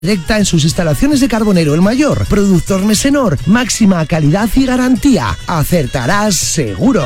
Directa en sus instalaciones de Carbonero el Mayor. Productor Mesenor, máxima calidad y garantía. Acertarás seguro.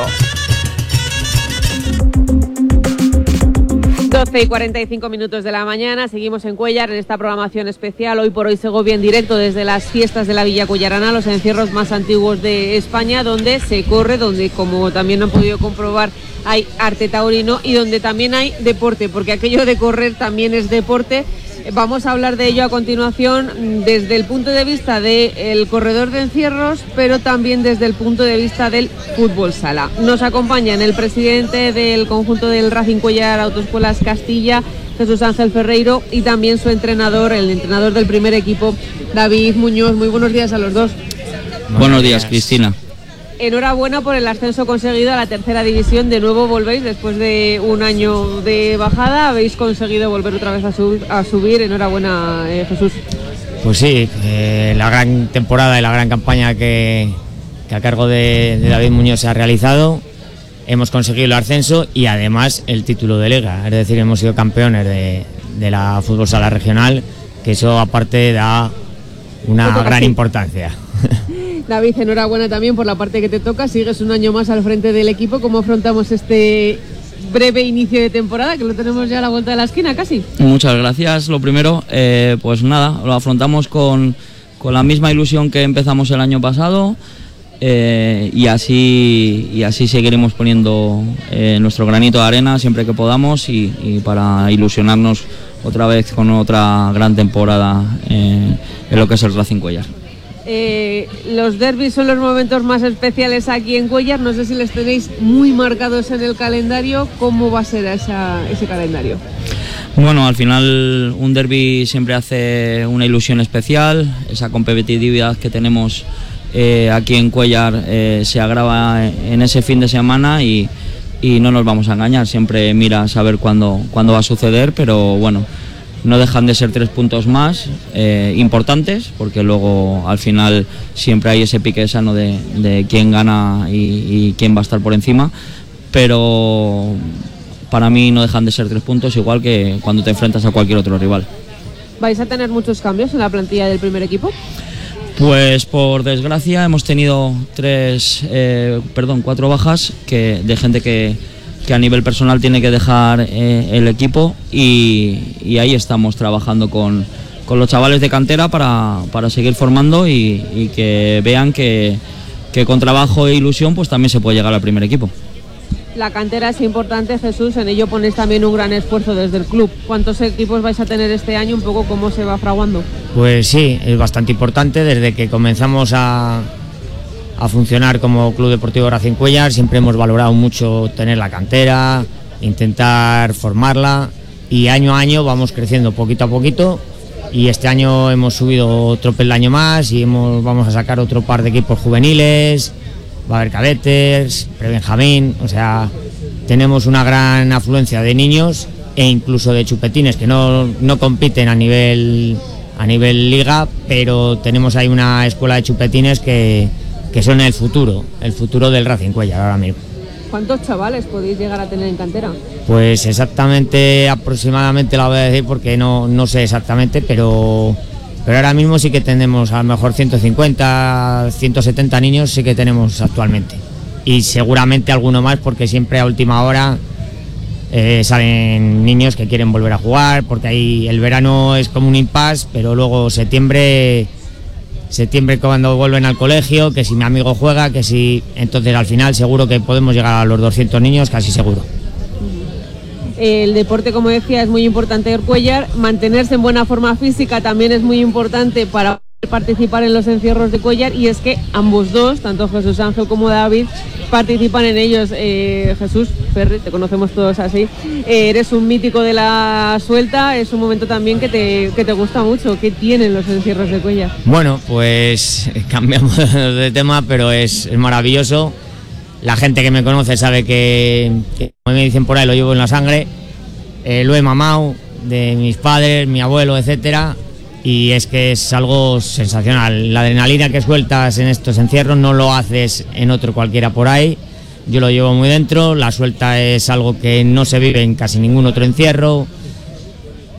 12:45 de la mañana, seguimos en Cuéllar en esta programación especial. Hoy por hoy Segovia en directo desde las fiestas de la Villa Cullarana, los encierros más antiguos de España, donde se corre, donde, como también han podido comprobar, hay arte taurino y donde también hay deporte, porque aquello de correr también es deporte. Vamos a hablar de ello a continuación desde el punto de vista del corredor de encierros, pero también desde el punto de vista del fútbol sala. Nos acompañan el presidente del conjunto del Racing Cuéllar Autoescuelas Castilla, Jesús Ángel Ferreiro, y también su entrenador, el entrenador del primer equipo, David Muñoz. Muy buenos días a los dos. Buenos días, Cristina. Enhorabuena por el ascenso conseguido a la tercera división. De nuevo volvéis después de un año de bajada. Habéis conseguido volver otra vez a subir. Enhorabuena, Jesús. Pues sí, la gran temporada y la gran campaña que a cargo de David Muñoz se ha realizado. Hemos conseguido el ascenso y además el título de liga. Es decir, hemos sido campeones de la fútbol sala regional, que eso aparte da una gran importancia. David, enhorabuena también por la parte que te toca. Sigues un año más al frente del equipo. ¿Cómo afrontamos este breve inicio de temporada, que lo tenemos ya a la vuelta de la esquina casi? Muchas gracias. Lo primero, pues nada, lo afrontamos con la misma ilusión que empezamos el año pasado, y así seguiremos poniendo nuestro granito de arena siempre que podamos y para ilusionarnos otra vez con otra gran temporada en lo que es el Racing Cuéllar. Los derbis son los momentos más especiales aquí en Cuéllar. No sé si les tenéis muy marcados en el calendario. ¿Cómo va a ser ese calendario? Bueno, al final un derbi siempre hace una ilusión especial. Esa competitividad que tenemos aquí en Cuéllar se agrava en ese fin de semana y no nos vamos a engañar. Siempre mira a saber cuándo va a suceder, pero bueno, no dejan de ser 3 puntos más importantes, porque luego al final siempre hay ese pique sano de quién gana y quién va a estar por encima, pero para mí no dejan de ser 3 puntos, igual que cuando te enfrentas a cualquier otro rival. ¿Vais a tener muchos cambios en la plantilla del primer equipo? Pues por desgracia hemos tenido 4 bajas de gente que a nivel personal tiene que dejar el equipo y ahí estamos trabajando con los chavales de cantera para seguir formando y que vean que con trabajo e ilusión pues también se puede llegar al primer equipo. La cantera es importante, Jesús, en ello ponéis también un gran esfuerzo desde el club. ¿Cuántos equipos vais a tener este año? Un poco cómo se va fraguando. Pues sí, es bastante importante. Desde que comenzamos a funcionar como Club Deportivo Racing Cuéllar siempre hemos valorado mucho tener la cantera, intentar formarla, y año a año vamos creciendo poquito a poquito, y este año hemos subido otro peldaño más y vamos a sacar otro par de equipos juveniles, va a haber cadetes, prebenjamín, o sea, tenemos una gran afluencia de niños e incluso de chupetines que no compiten a nivel liga, pero tenemos ahí una escuela de chupetines que son el futuro del Racing Cuéllar ahora mismo. ¿Cuántos chavales podéis llegar a tener en cantera? Pues exactamente, aproximadamente la voy a decir porque no sé exactamente, pero ahora mismo sí que tenemos a lo mejor 150, 170 niños sí que tenemos actualmente. Y seguramente alguno más, porque siempre a última hora salen niños que quieren volver a jugar, porque ahí el verano es como un impasse, pero luego septiembre cuando vuelven al colegio, que si mi amigo juega, que si... Entonces al final seguro que podemos llegar a los 200 niños, casi seguro. El deporte, como decía, es muy importante en Cuéllar. Mantenerse en buena forma física también es muy importante para participar en los encierros de Cuéllar, y es que ambos dos, tanto Jesús Ángel como David, participan en ellos. Jesús, Ferri, te conocemos todos así, eres un mítico de la suelta. Es un momento también que te gusta mucho. ¿Qué tienen los encierros de Cuéllar? Bueno, pues cambiamos de tema, pero es maravilloso. La gente que me conoce sabe que, como me dicen por ahí, lo llevo en la sangre. Lo he mamado de mis padres, mi abuelo, etcétera. Y es que es algo sensacional. La adrenalina que sueltas en estos encierros no lo haces en otro cualquiera por ahí. Yo lo llevo muy dentro. La suelta es algo que no se vive en casi ningún otro encierro.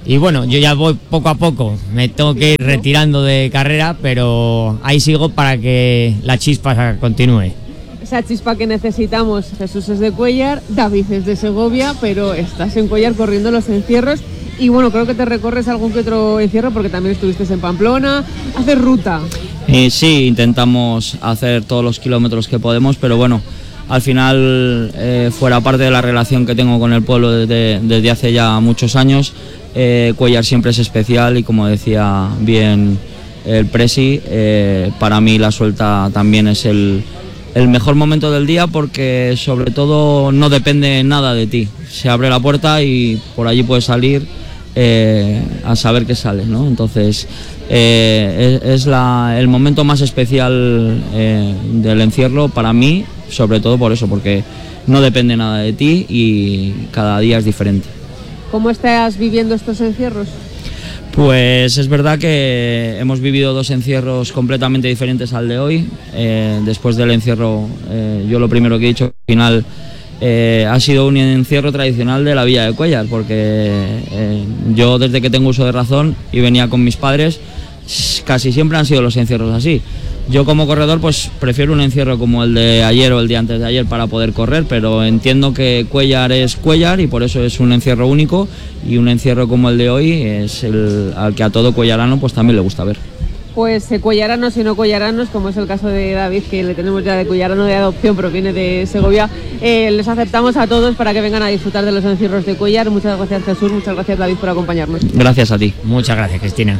Y bueno, yo ya voy poco a poco, me tengo que ir retirando de carrera, pero ahí sigo para que la chispa continúe. Esa chispa que necesitamos. Jesús es de Cuéllar, David es de Segovia, pero estás en Cuéllar corriendo los encierros. Y bueno, creo que te recorres algún que otro encierro porque también estuviste en Pamplona. ¿Haces ruta? Sí, intentamos hacer todos los kilómetros que podemos, pero bueno, al final, fuera parte de la relación que tengo con el pueblo desde hace ya muchos años, Cuéllar siempre es especial y como decía bien el Presi, para mí la suelta también es el mejor momento del día porque sobre todo no depende nada de ti. Se abre la puerta y por allí puedes salir a saber que sales, ¿no? Entonces es el momento más especial del encierro para mí, sobre todo por eso, porque no depende nada de ti y cada día es diferente. ¿Cómo estás viviendo estos encierros? Pues es verdad que hemos vivido 2 encierros completamente diferentes al de hoy. Después del encierro, yo lo primero que he dicho al final ha sido un encierro tradicional de la Villa de Cuéllar, porque yo desde que tengo uso de razón y venía con mis padres, casi siempre han sido los encierros así. Yo como corredor pues prefiero un encierro como el de ayer o el día antes de ayer para poder correr, pero entiendo que Cuéllar es Cuéllar y por eso es un encierro único, y un encierro como el de hoy es al que a todo cuellarano pues también le gusta ver. Pues cuellaranos y no cuellaranos, como es el caso de David, que le tenemos ya de cuellarano de adopción, pero viene de Segovia, les aceptamos a todos para que vengan a disfrutar de los encierros de Cuéllar. Muchas gracias, Jesús, muchas gracias, David, por acompañarnos. Gracias a ti. Muchas gracias, Cristina.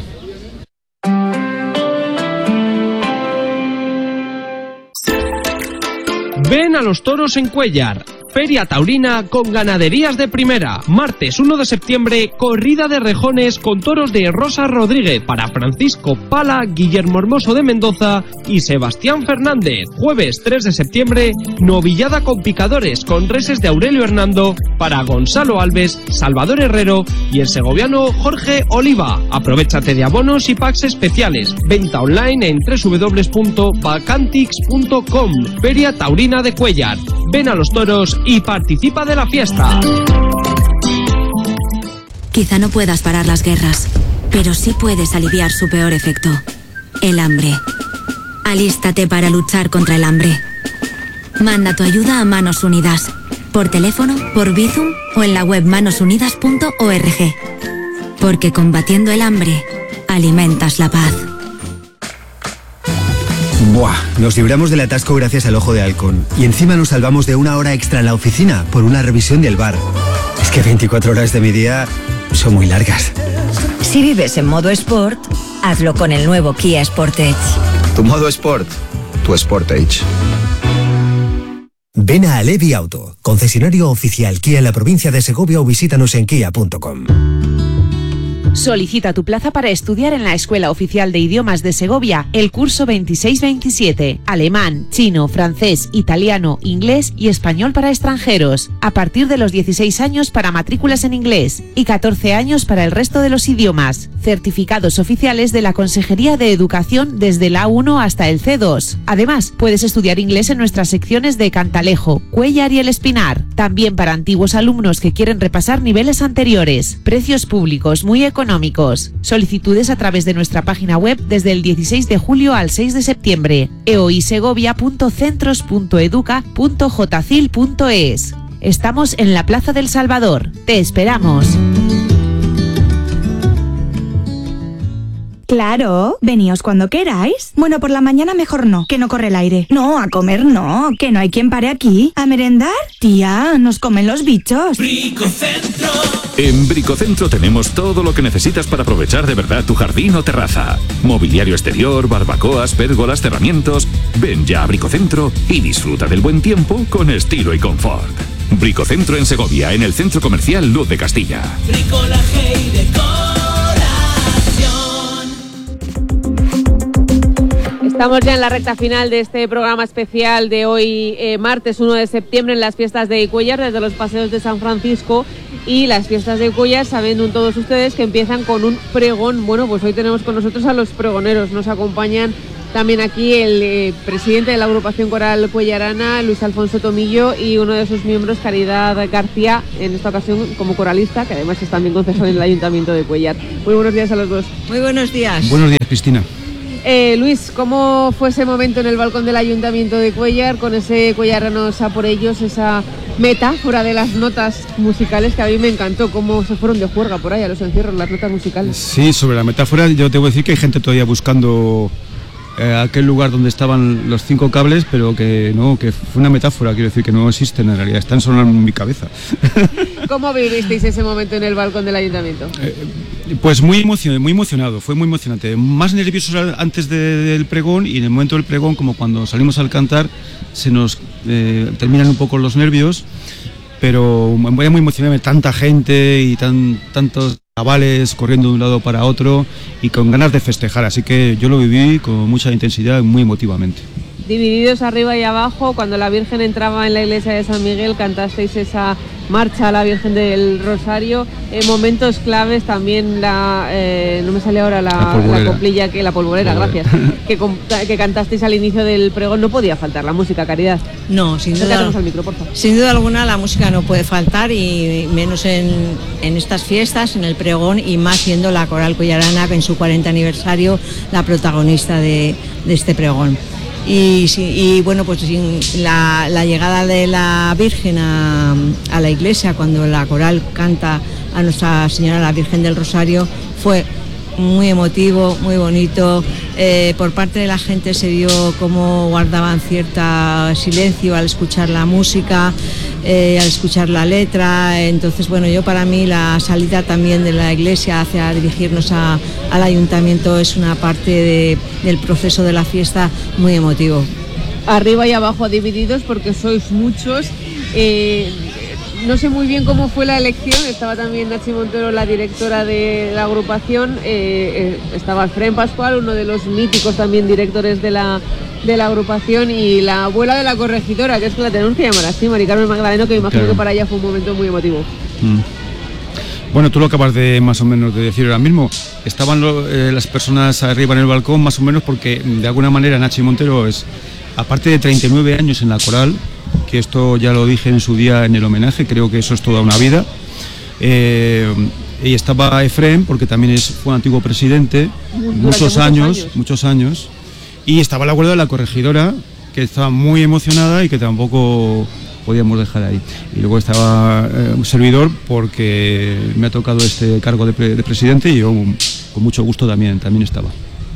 Ven a los toros en Cuéllar. Feria taurina con ganaderías de primera. Martes 1 de septiembre, corrida de rejones con toros de Rosa Rodríguez para Francisco Pala, Guillermo Hermoso de Mendoza y Sebastián Fernández. Jueves 3 de septiembre, novillada con picadores con reses de Aurelio Hernando para Gonzalo Alves, Salvador Herrero y el segoviano Jorge Oliva. Aprovéchate de abonos y packs especiales. Venta online en www.vacantix.com. Feria taurina de Cuéllar. Ven a los toros y participa de la fiesta. Quizá no puedas parar las guerras, pero sí puedes aliviar su peor efecto: el hambre. Alístate para luchar contra el hambre. Manda tu ayuda a Manos Unidas, por teléfono, por Bizum o en la web manosunidas.org. Porque combatiendo el hambre, alimentas la paz. Buah, nos libramos del atasco gracias al Ojo de Halcón. Y encima nos salvamos de 1 hora extra en la oficina por una revisión del bar. Es que 24 horas de mi día son muy largas. Si vives en modo Sport, hazlo con el nuevo Kia Sportage. Tu modo Sport, tu Sportage. Ven a Alevi Auto, concesionario oficial Kia en la provincia de Segovia, o visítanos en kia.com. Solicita tu plaza para estudiar en la Escuela Oficial de Idiomas de Segovia el curso 26-27, alemán, chino, francés, italiano, inglés y español para extranjeros, a partir de los 16 años para matrículas en inglés y 14 años para el resto de los idiomas. Certificados oficiales de la Consejería de Educación desde la A1 hasta el C2. Además, puedes estudiar inglés en nuestras secciones de Cantalejo, Cuéllar y El Espinar. También para antiguos alumnos que quieren repasar niveles anteriores. Precios públicos muy económicos. Solicitudes a través de nuestra página web desde el 16 de julio al 6 de septiembre. eoisegovia.centros.educa.jcil.es. Estamos en la Plaza del Salvador. Te esperamos. Claro, veníos cuando queráis. Bueno, por la mañana mejor no, que no corre el aire. No, a comer no, que no hay quien pare aquí. ¿A merendar? Tía, nos comen los bichos. Bricocentro. En Bricocentro tenemos todo lo que necesitas para aprovechar de verdad tu jardín o terraza. Mobiliario exterior, barbacoas, pérgolas, cerramientos. Ven ya a Bricocentro y disfruta del buen tiempo con estilo y confort. Bricocentro en Segovia, en el Centro Comercial Luz de Castilla. Bricolaje y decoración. Estamos ya en la recta final de este programa especial de hoy, martes 1 de septiembre, en las fiestas de Cuéllar, desde los paseos de San Francisco. Y las fiestas de Cuéllar, saben todos ustedes que empiezan con un pregón. Bueno, pues hoy tenemos con nosotros a los pregoneros. Nos acompañan también aquí el presidente de la agrupación coral cuellarana, Luis Alfonso Tomillo, y uno de sus miembros, Caridad García, en esta ocasión como coralista, que además es también concejal en el Ayuntamiento de Cuéllar. Muy buenos días a los dos. Muy buenos días. Buenos días, Cristina. Luis, ¿cómo fue ese momento en el balcón del Ayuntamiento de Cuéllar con ese Cuellaranos a por ellos, esa metáfora de las notas musicales que a mí me encantó, cómo se fueron de juerga por ahí a los encierros, las notas musicales? Sí, sobre la metáfora yo te voy a decir que hay gente todavía buscando aquel lugar donde estaban los 5 cables, pero que no, que fue una metáfora, quiero decir que no existen en realidad, están sonando en mi cabeza. ¿Cómo vivisteis ese momento en el balcón del Ayuntamiento? Pues muy emocionado, fue muy emocionante. Más nerviosos antes del pregón, y en el momento del pregón, como cuando salimos al cantar, se nos terminan un poco los nervios, pero voy muy emocionado, tanta gente y tantos chavales corriendo de un lado para otro y con ganas de festejar, así que yo lo viví con mucha intensidad y muy emotivamente. Divididos arriba y abajo, cuando la Virgen entraba en la iglesia de San Miguel, cantasteis esa marcha a la Virgen del Rosario, momentos claves también, no me sale ahora la coplilla, la polvorera, gracias, que cantasteis al inicio del pregón. No podía faltar la música, Caridad. No, sin duda, al micro, por favor. Sin duda alguna la música no puede faltar, y menos en estas fiestas, en el pregón, y más siendo la coral cuellarana, que en su 40 aniversario, la protagonista de este pregón. Y bueno, pues la llegada de la Virgen a la iglesia, cuando la coral canta a Nuestra Señora la Virgen del Rosario, fue muy emotivo, muy bonito. Por parte de la gente se vio cómo guardaban cierto silencio al escuchar la música, al escuchar la letra. Entonces, bueno, para mí la salida también de la iglesia hacia dirigirnos al ayuntamiento es una parte del proceso de la fiesta muy emotivo. Arriba y abajo divididos porque sois muchos. No sé muy bien cómo fue la elección, estaba también Nachi Montero, la directora de la agrupación, estaba Alfred Pascual, uno de los míticos también directores de la agrupación, y la abuela de la corregidora, que es que la tenemos que llamar así, Mari Carmen Magdaleno, que me imagino que para ella fue un momento muy emotivo. Bueno, tú lo acabas de más o menos de decir ahora mismo. Estaban las personas arriba en el balcón más o menos porque de alguna manera Nachi Montero es, aparte de 39 años en la coral, que esto ya lo dije en su día en el homenaje, creo que eso es toda una vida, y estaba Efrem, porque también fue un antiguo presidente, muchos años, y estaba la abuela de la corregidora, que estaba muy emocionada y que tampoco podíamos dejar ahí. Y luego estaba un servidor, porque me ha tocado este cargo de presidente, y yo con mucho gusto también estaba.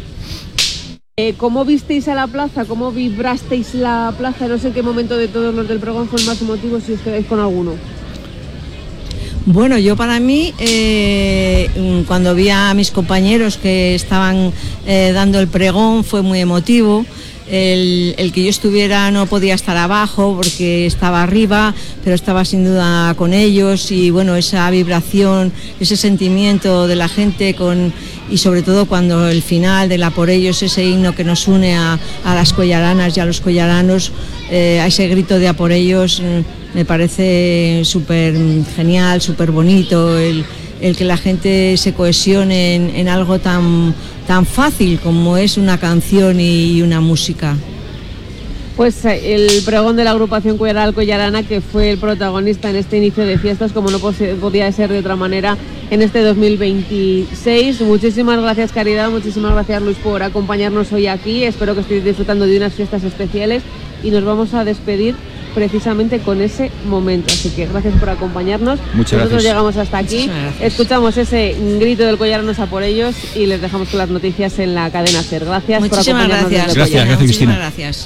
¿Cómo visteis a la plaza? ¿Cómo vibrasteis la plaza? No sé en qué momento de todos los del pregón fue el más emotivo, si os quedáis con alguno. Bueno, yo para mí, cuando vi a mis compañeros que estaban dando el pregón, fue muy emotivo. El que yo estuviera no podía estar abajo porque estaba arriba, pero estaba sin duda con ellos, y bueno, esa vibración, ese sentimiento de la gente y sobre todo cuando el final de la por ellos, ese himno que nos une a las cuellaranas y a los cuellaranos, a ese grito de a por ellos, me parece súper genial, súper bonito el que la gente se cohesione en algo tan fácil como es una canción y una música. Pues el pregón de la agrupación Coral Cuellarana, que fue el protagonista en este inicio de fiestas, como no podía ser de otra manera, en este 2026. Muchísimas gracias, Caridad, muchísimas gracias, Luis, por acompañarnos hoy aquí. Espero que estéis disfrutando de unas fiestas especiales, y nos vamos a despedir precisamente con ese momento, así que gracias por acompañarnos. Nosotros llegamos hasta aquí, escuchamos ese grito del Cuellaranos a por ellos, y les dejamos con las noticias en la cadena SER. Gracias por acompañarnos. Gracias, Cristina. Gracias.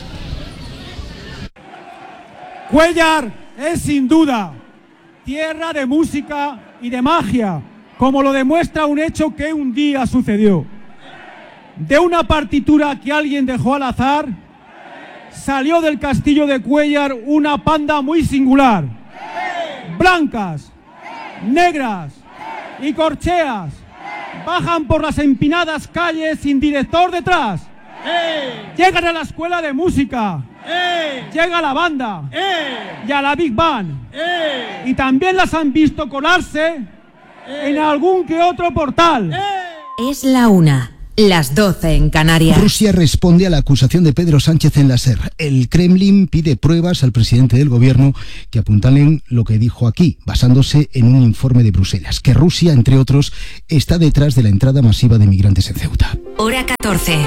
Cuéllar es sin duda tierra de música y de magia, como lo demuestra un hecho que un día sucedió. De una partitura que alguien dejó al azar, salió del castillo de Cuéllar una panda muy singular. Blancas, negras y corcheas bajan por las empinadas calles sin director detrás. Llegan a la escuela de música, llega la banda y a la Big Band, y también las han visto colarse en algún que otro portal. Es la 1. las 12 en Canarias. Rusia responde a la acusación de Pedro Sánchez en la SER. El Kremlin pide pruebas al presidente del gobierno que apuntalen lo que dijo aquí, basándose en un informe de Bruselas, que Rusia, entre otros, está detrás de la entrada masiva de migrantes en Ceuta. Hora 14.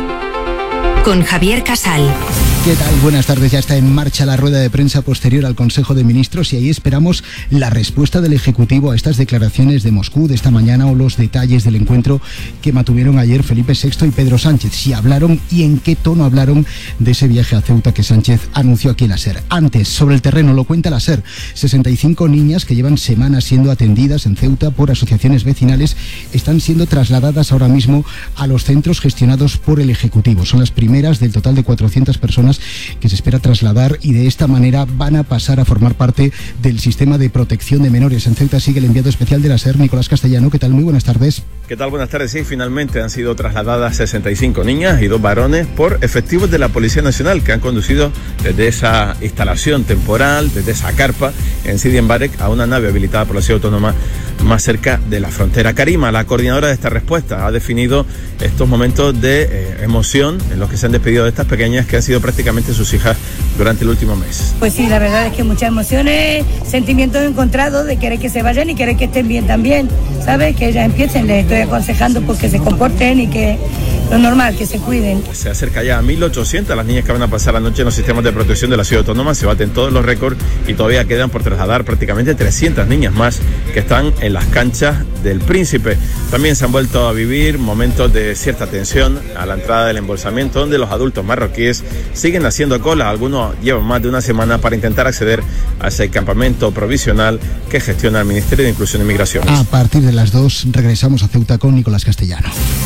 Con Javier Casal. ¿Qué tal? Buenas tardes. Ya está en marcha la rueda de prensa posterior al Consejo de Ministros y ahí esperamos la respuesta del Ejecutivo a estas declaraciones de Moscú de esta mañana o los detalles del encuentro que mantuvieron ayer Felipe VI y Pedro Sánchez. Si hablaron y en qué tono hablaron de ese viaje a Ceuta que Sánchez anunció aquí en la SER. Antes, sobre el terreno, lo cuenta la SER. 65 niñas que llevan semanas siendo atendidas en Ceuta por asociaciones vecinales están siendo trasladadas ahora mismo a los centros gestionados por el Ejecutivo. Son las primeras del total de 400 personas que se espera trasladar y de esta manera van a pasar a formar parte del sistema de protección de menores. En Ceuta sigue el enviado especial de la SER, Nicolás Castellano. ¿Qué tal? Muy buenas tardes. ¿Qué tal? Buenas tardes. Sí, finalmente han sido trasladadas 65 niñas y 2 varones por efectivos de la Policía Nacional que han conducido desde esa instalación temporal, desde esa carpa en Sidi Mbarek a una nave habilitada por la Ciudad Autónoma más cerca de la frontera. Karima, la coordinadora de esta respuesta, ha definido estos momentos de emoción en los que se han despedido de estas pequeñas que han sido prácticamente sus hijas durante el último mes. Pues sí, la verdad es que muchas emociones, sentimientos encontrados de querer que se vayan y querer que estén bien también, ¿sabes? Que ellas empiecen, les estoy aconsejando pues que se comporten y que lo normal, que se cuiden. Se acerca ya a 1.800 las niñas que van a pasar la noche en los sistemas de protección de la Ciudad Autónoma, se baten todos los récords y todavía quedan por trasladar prácticamente 300 niñas más que están en las canchas del Príncipe. También se han vuelto a vivir momentos de cierta tensión a la entrada del embolsamiento, donde los adultos marroquíes siguen haciendo cola. Algunos llevan más de una semana para intentar acceder a ese campamento provisional que gestiona el Ministerio de Inclusión y Migraciones. A partir de las 2 regresamos a Ceuta con Nicolás Castellano.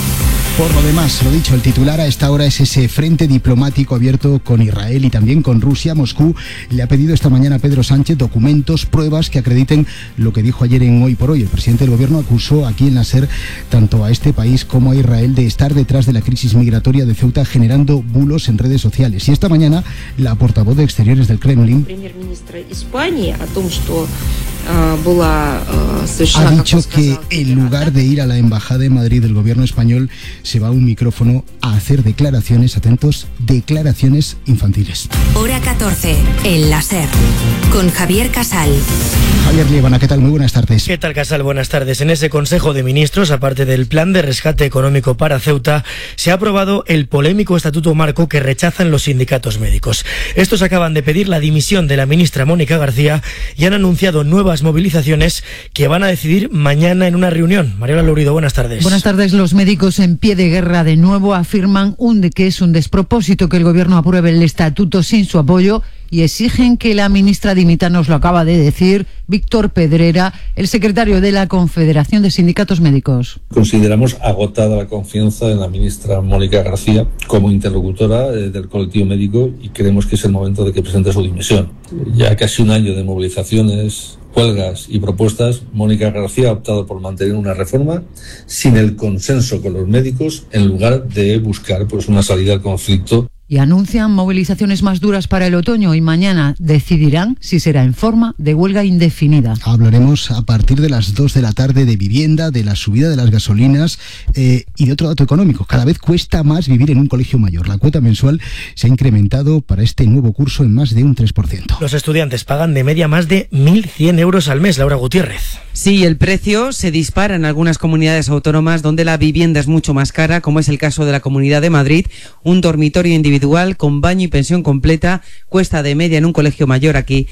Por lo demás, lo dicho, el titular a esta hora es ese frente diplomático abierto con Israel y también con Rusia. Moscú le ha pedido esta mañana a Pedro Sánchez documentos, pruebas que acrediten lo que dijo ayer en Hoy por Hoy. El presidente del gobierno acusó aquí en la SER tanto a este país como a Israel de estar detrás de la crisis migratoria de Ceuta, generando bulos en redes sociales. Y esta mañana la portavoz de Exteriores del Kremlin ha dicho que en lugar de ir a la Embajada de Madrid del gobierno español se va a un micrófono a hacer declaraciones, atentos, declaraciones infantiles. Hora 14, en la SER, con Javier Casal. Javier Liébana, ¿qué tal? Muy buenas tardes. ¿Qué tal, Casal? Buenas tardes. En ese Consejo de Ministros, aparte del plan de rescate económico para Ceuta, se ha aprobado el polémico Estatuto Marco que rechazan los sindicatos médicos. Estos acaban de pedir la dimisión de la ministra Mónica García y han anunciado nuevas movilizaciones que van a decidir mañana en una reunión. Mariola Lourido, buenas tardes. Buenas tardes. Los médicos en pie de guerra de nuevo afirman que es un despropósito que el gobierno apruebe el estatuto sin su apoyo y exigen que la ministra dimita. Nos lo acaba de decir Víctor Pedrera, el secretario de la Confederación de Sindicatos Médicos. Consideramos agotada la confianza en la ministra Mónica García como interlocutora del colectivo médico y creemos que es el momento de que presente su dimisión. Ya casi un año de movilizaciones, huelgas y propuestas, Mónica García ha optado por mantener una reforma sin el consenso con los médicos en lugar de buscar una salida al conflicto. Y anuncian movilizaciones más duras para el otoño y mañana decidirán si será en forma de huelga indefinida. Hablaremos a partir de las 2 de la tarde de vivienda, de la subida de las gasolinas y de otro dato económico. Cada vez cuesta más vivir en un colegio mayor. La cuota mensual se ha incrementado para este nuevo curso en más de un 3%. Los estudiantes pagan de media más de 1.100 euros al mes. Laura Gutiérrez. Sí, el precio se dispara en algunas comunidades autónomas donde la vivienda es mucho más cara, como es el caso de la Comunidad de Madrid. Un dormitorio individual con baño y pensión completa cuesta de media en un colegio mayor aquí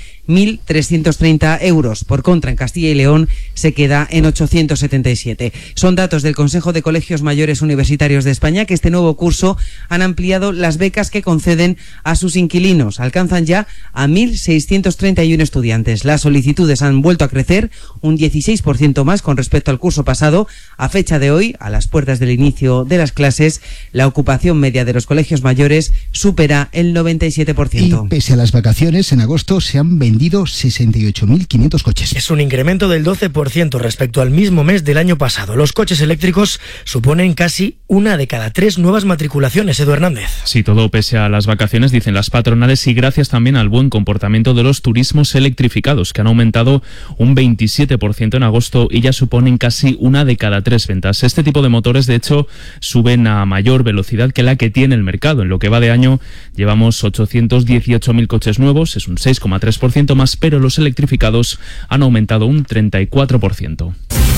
1.330 euros. Por contra, en Castilla y León se queda en 877. Son datos del Consejo de Colegios Mayores Universitarios de España, que este nuevo curso han ampliado las becas que conceden a sus inquilinos. Alcanzan ya a 1.631 estudiantes. Las solicitudes han vuelto a crecer un 16% más con respecto al curso pasado. A fecha de hoy, a las puertas del inicio de las clases, la ocupación media de los colegios mayores supera el 97%. Y pese a las vacaciones, en agosto se han vendido 68.500 coches. Es un incremento del 12% respecto al mismo mes del año pasado. Los coches eléctricos suponen casi 1 de cada 3 nuevas matriculaciones. Edu Hernández. Sí, todo pese a las vacaciones, dicen las patronales, y gracias también al buen comportamiento de los turismos electrificados, que han aumentado un 27% en agosto y ya suponen casi 1 de cada 3 ventas. Este tipo de motores, de hecho, suben a mayor velocidad que la que tiene el mercado. En lo que va de año llevamos 818.000 coches nuevos, es un 6,3% más, pero los electrificados han aumentado un 34%.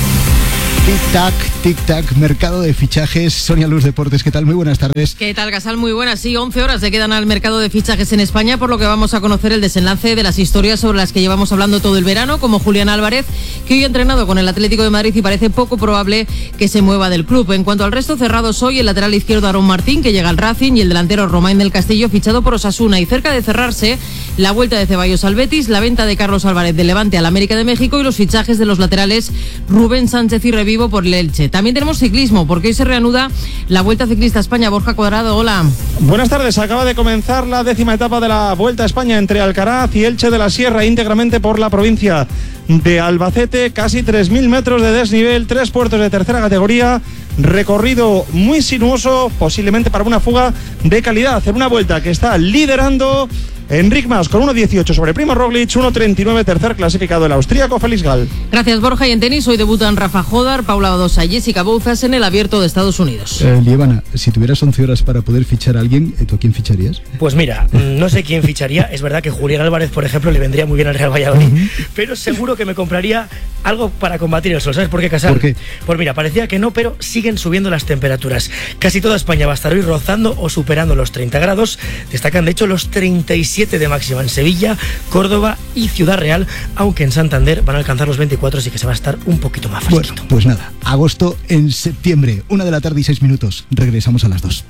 Tic-tac, mercado de fichajes. Sonia Luz Deportes, ¿qué tal? Muy buenas tardes. ¿Qué tal, Gasal? Muy buenas. Sí, 11 horas le quedan al mercado de fichajes en España, por lo que vamos a conocer el desenlace de las historias sobre las que llevamos hablando todo el verano, como Julián Álvarez, que hoy ha entrenado con el Atlético de Madrid y parece poco probable que se mueva del club. En cuanto al resto, cerrados hoy el lateral izquierdo Aarón Martín, que llega al Racing, y el delantero Romain del Castillo, fichado por Osasuna. Y cerca de cerrarse, la vuelta de Ceballos al Betis, la venta de Carlos Álvarez del Levante al América de México y los fichajes de los laterales Rubén Sánchez y Revivo por el Elche. También tenemos ciclismo, porque hoy se reanuda la Vuelta Ciclista a España. Borja Cuadrado, hola. Buenas tardes, acaba de comenzar la 10ª etapa de la Vuelta a España entre Alcaraz y Elche de la Sierra, íntegramente por la provincia de Albacete. Casi 3.000 metros de desnivel, 3 puertos de tercera categoría, recorrido muy sinuoso, posiblemente para una fuga de calidad, en una vuelta que está liderando Enric Mas con 1.18 sobre Primo Roglic, 1.39 tercer clasificado el austríaco Félix Gall. Gracias, Borja. Y en tenis hoy debutan Rafa Jodar, Paula Badosa y Jessica Bouzas en el Abierto de Estados Unidos. Lievana, si tuvieras 11 horas para poder fichar a alguien, ¿tú a quién ficharías? Pues mira, no sé quién ficharía. Es verdad que Julián Álvarez, por ejemplo, le vendría muy bien al Real Valladolid, pero seguro que me compraría algo para combatir el sol. ¿Sabes por qué, Casal? ¿Por qué? Pues mira, parecía que no, pero siguen subiendo las temperaturas. Casi toda España va a estar hoy rozando o superando los 30 grados. Destacan, de hecho, los 37 de máxima en Sevilla, Córdoba y Ciudad Real, aunque en Santander van a alcanzar los 24, así que se va a estar un poquito más fresquito. Bueno, pues nada, agosto en septiembre, 1:06 PM. Regresamos a las 2.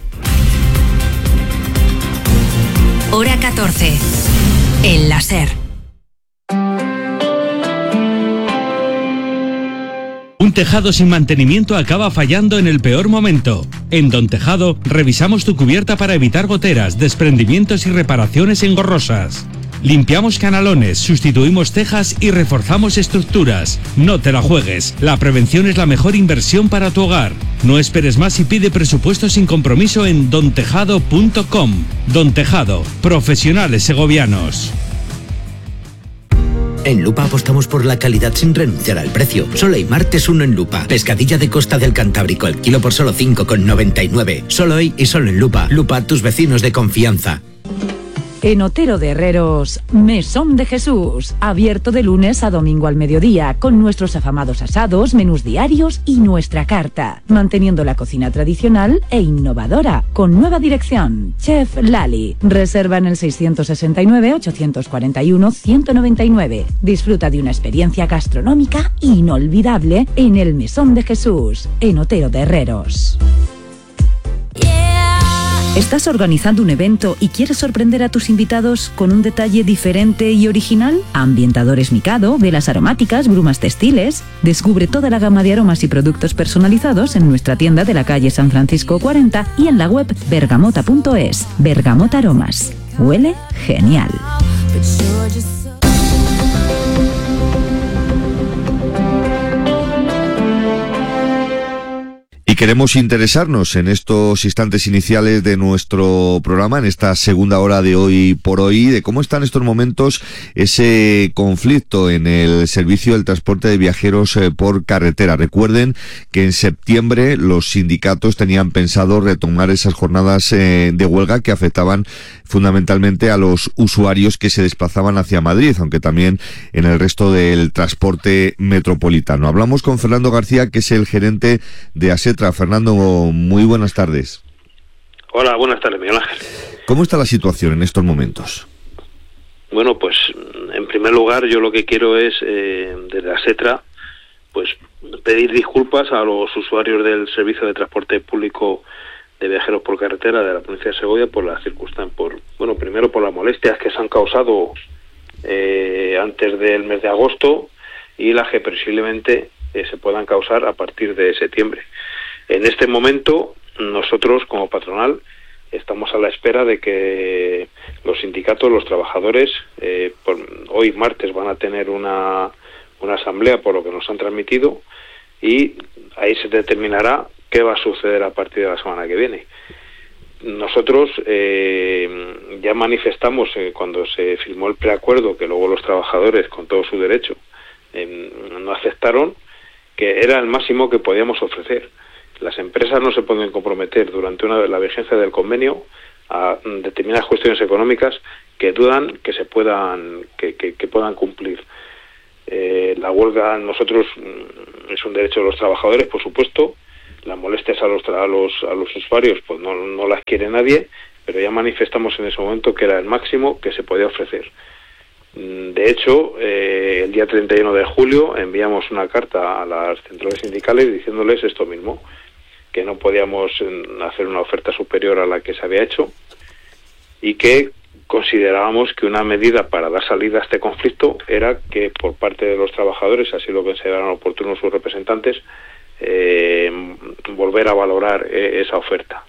Hora 14. El láser. Un tejado sin mantenimiento acaba fallando en el peor momento. En Don Tejado revisamos tu cubierta para evitar goteras, desprendimientos y reparaciones engorrosas. Limpiamos canalones, sustituimos tejas y reforzamos estructuras. No te la juegues. La prevención es la mejor inversión para tu hogar. No esperes más y pide presupuesto sin compromiso en dontejado.com. Don Tejado, profesionales segovianos. En Lupa apostamos por la calidad sin renunciar al precio. Solo hay martes 1 en Lupa. Pescadilla de costa del Cantábrico, el kilo por solo 5,99. Solo hoy y solo en Lupa. Lupa, tus vecinos de confianza. En Otero de Herreros, Mesón de Jesús, abierto de lunes a domingo al mediodía, con nuestros afamados asados, menús diarios y nuestra carta, manteniendo la cocina tradicional e innovadora, con nueva dirección, Chef Lali. Reserva en el 669-841-199. Disfruta de una experiencia gastronómica inolvidable en el Mesón de Jesús, en Otero de Herreros. ¿Estás organizando un evento y quieres sorprender a tus invitados con un detalle diferente y original? Ambientadores Mikado, velas aromáticas, brumas textiles. Descubre toda la gama de aromas y productos personalizados en nuestra tienda de la calle San Francisco 40 y en la web bergamota.es. Bergamota Aromas. Huele genial. Y queremos interesarnos en estos instantes iniciales de nuestro programa, en esta segunda hora de Hoy por Hoy, de cómo está en estos momentos ese conflicto en el servicio del transporte de viajeros por carretera. Recuerden que en septiembre los sindicatos tenían pensado retomar esas jornadas de huelga que afectaban fundamentalmente a los usuarios que se desplazaban hacia Madrid, aunque también en el resto del transporte metropolitano. Hablamos con Fernando García, que es el gerente de ASETRA. Fernando, muy buenas tardes. Hola, buenas tardes, Miguel Ángel. ¿Cómo está la situación en estos momentos? Bueno, pues en primer lugar yo lo que quiero es, desde ASETRA, pues pedir disculpas a los usuarios del servicio de transporte público de viajeros por carretera de la provincia de Segovia por las circunstancias, primero por las molestias que se han causado antes del mes de agosto y las que posiblemente se puedan causar a partir de septiembre. En este momento, nosotros como patronal estamos a la espera de que los sindicatos, los trabajadores, hoy martes van a tener una asamblea por lo que nos han transmitido, y ahí se determinará qué va a suceder a partir de la semana que viene. Nosotros ya manifestamos cuando se firmó el preacuerdo, que luego los trabajadores, con todo su derecho, no aceptaron, que era el máximo que podíamos ofrecer. Las empresas no se pueden comprometer durante la vigencia del convenio a determinadas cuestiones económicas que dudan que se puedan que puedan cumplir. La huelga, nosotros, es un derecho de los trabajadores, por supuesto. Las molestias a los usuarios pues no las quiere nadie, pero ya manifestamos en ese momento que era el máximo que se podía ofrecer. De hecho, el día 31 de julio enviamos una carta a las centrales sindicales diciéndoles esto mismo, que no podíamos hacer una oferta superior a la que se había hecho, y que considerábamos que una medida para dar salida a este conflicto era que por parte de los trabajadores, así lo consideraron oportuno sus representantes, volver a valorar esa oferta.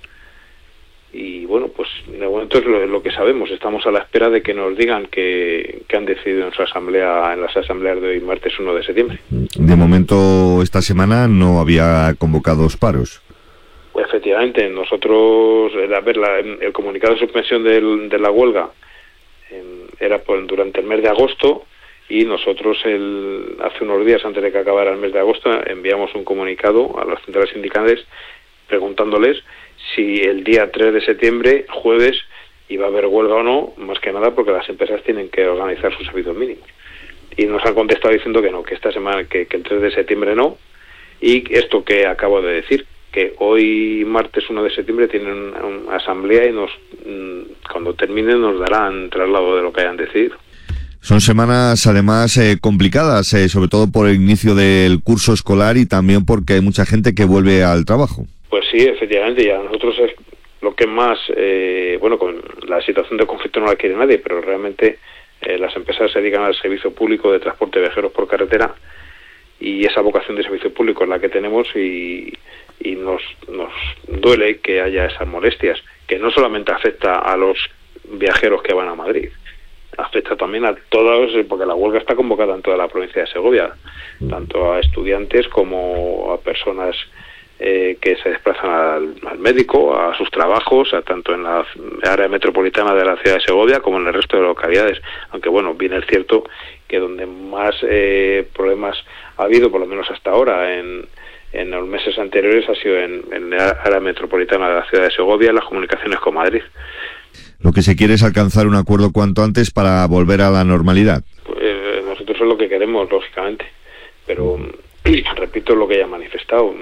Y bueno, pues de momento es lo que sabemos. Estamos a la espera de que nos digan que han decidido en las asambleas de hoy, martes 1 de septiembre. De momento, esta semana no había convocados paros. Pues efectivamente, nosotros, el comunicado de suspensión de la huelga era durante el mes de agosto, y nosotros hace unos días antes de que acabara el mes de agosto enviamos un comunicado a las centrales sindicales preguntándoles si el día 3 de septiembre, jueves, iba a haber huelga o no, más que nada porque las empresas tienen que organizar sus servicios mínimos. Y nos han contestado diciendo que no, que esta semana, que el 3 de septiembre no, y esto que acabo de decir, que hoy martes 1 de septiembre tienen una asamblea y cuando termine nos darán traslado de lo que hayan decidido. Son semanas además complicadas, sobre todo por el inicio del curso escolar y también porque hay mucha gente que vuelve al trabajo. Pues sí, efectivamente, ya nosotros es lo que más, con la situación de conflicto no la quiere nadie, pero realmente las empresas se dedican al servicio público de transporte de viajeros por carretera, y esa vocación de servicio público es la que tenemos, y nos duele que haya esas molestias, que no solamente afecta a los viajeros que van a Madrid, afecta también a todos, porque la huelga está convocada en toda la provincia de Segovia, tanto a estudiantes como a personas que se desplazan al médico, a sus trabajos, tanto en la área metropolitana de la ciudad de Segovia como en el resto de localidades. Aunque bueno, bien es cierto que donde más problemas ha habido, por lo menos hasta ahora, en los meses anteriores, ha sido en la área metropolitana de la ciudad de Segovia, en las comunicaciones con Madrid. Lo que se quiere es alcanzar un acuerdo cuanto antes para volver a la normalidad. Nosotros es lo que queremos, lógicamente, pero repito lo que ya he manifestado.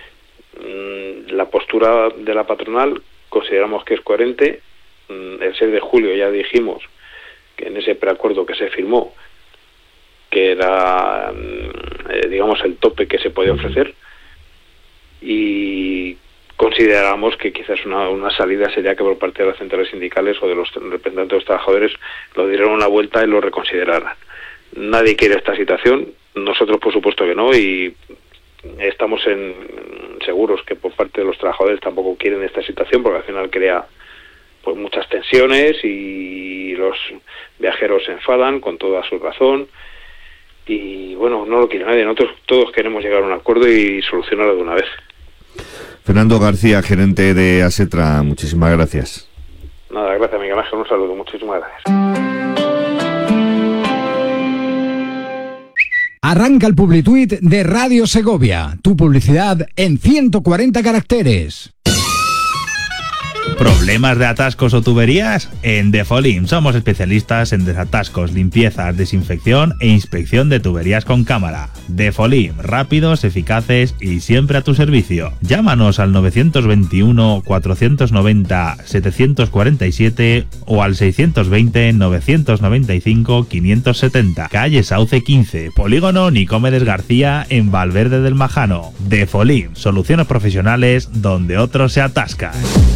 La postura de la patronal consideramos que es coherente. El 6 de julio ya dijimos que en ese preacuerdo que se firmó, que era, digamos, el tope que se podía ofrecer, y consideramos que quizás una salida sería que por parte de las centrales sindicales o de los representantes de los trabajadores lo dieran una vuelta y lo reconsideraran. Nadie quiere esta situación, nosotros por supuesto que no, y estamos seguros que por parte de los trabajadores tampoco quieren esta situación, porque al final crea pues muchas tensiones y los viajeros se enfadan con toda su razón, y bueno, no lo quiere nadie. Nosotros todos queremos llegar a un acuerdo y solucionarlo de una vez. Fernando García, gerente de Asetra, muchísimas gracias. Nada, gracias Miguel Ángel, un saludo, muchísimas gracias. Arranca el Publituit de Radio Segovia, tu publicidad en 140 caracteres. ¿Problemas de atascos o tuberías? En Defolim somos especialistas en desatascos, limpiezas, desinfección e inspección de tuberías con cámara. Defolim, rápidos, eficaces y siempre a tu servicio. Llámanos al 921 490 747 o al 620 995 570. Calle Sauce 15, Polígono Nicomedes García, en Valverde del Majano. Defolim, soluciones profesionales donde otros se atascan.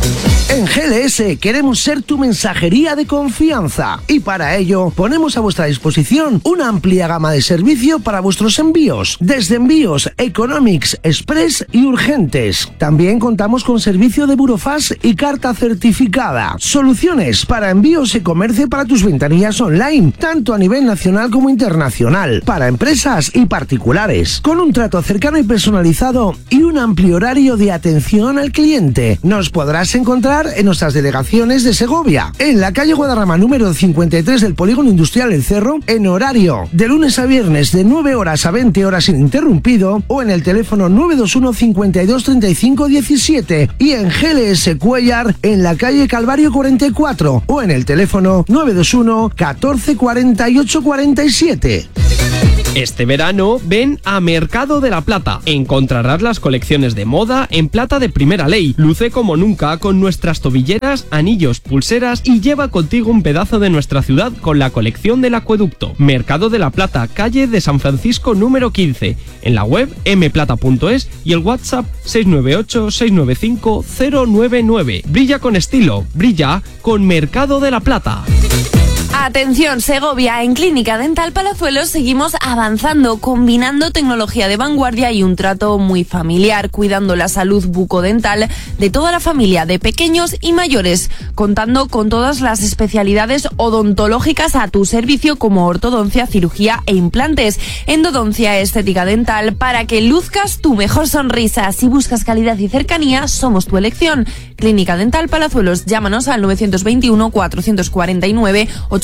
En GLS queremos ser tu mensajería de confianza y para ello ponemos a vuestra disposición una amplia gama de servicio para vuestros envíos, desde envíos Economics, Express y urgentes. También contamos con servicio de burofax y carta certificada. Soluciones para envíos e comercio para tus ventanillas online, tanto a nivel nacional como internacional, para empresas y particulares, con un trato cercano y personalizado y un amplio horario de atención al cliente. Nos podrás encontrar en nuestras delegaciones de Segovia, en la calle Guadarrama número 53 del Polígono Industrial El Cerro, en horario de lunes a viernes de 9 horas a 20 horas ininterrumpido, o en el teléfono 921 52 35 17 y en GLS Cuellar en la calle Calvario 44 o en el teléfono 921 14 48 47. Este verano ven a Mercado de la Plata. Encontrarás las colecciones de moda en plata de primera ley. Luce como nunca con nuestras tobilleras, anillos, pulseras y lleva contigo un pedazo de nuestra ciudad con la colección del acueducto. Mercado de la Plata, calle de San Francisco número 15. En la web mplata.es y el WhatsApp 698 695 099. Brilla con estilo, brilla con Mercado de la Plata. Atención Segovia, en Clínica Dental Palazuelos seguimos avanzando, combinando tecnología de vanguardia y un trato muy familiar, cuidando la salud bucodental de toda la familia, de pequeños y mayores, contando con todas las especialidades odontológicas a tu servicio como ortodoncia, cirugía e implantes, endodoncia, estética dental, para que luzcas tu mejor sonrisa. Si buscas calidad y cercanía, somos tu elección. Clínica Dental Palazuelos, llámanos al 921 449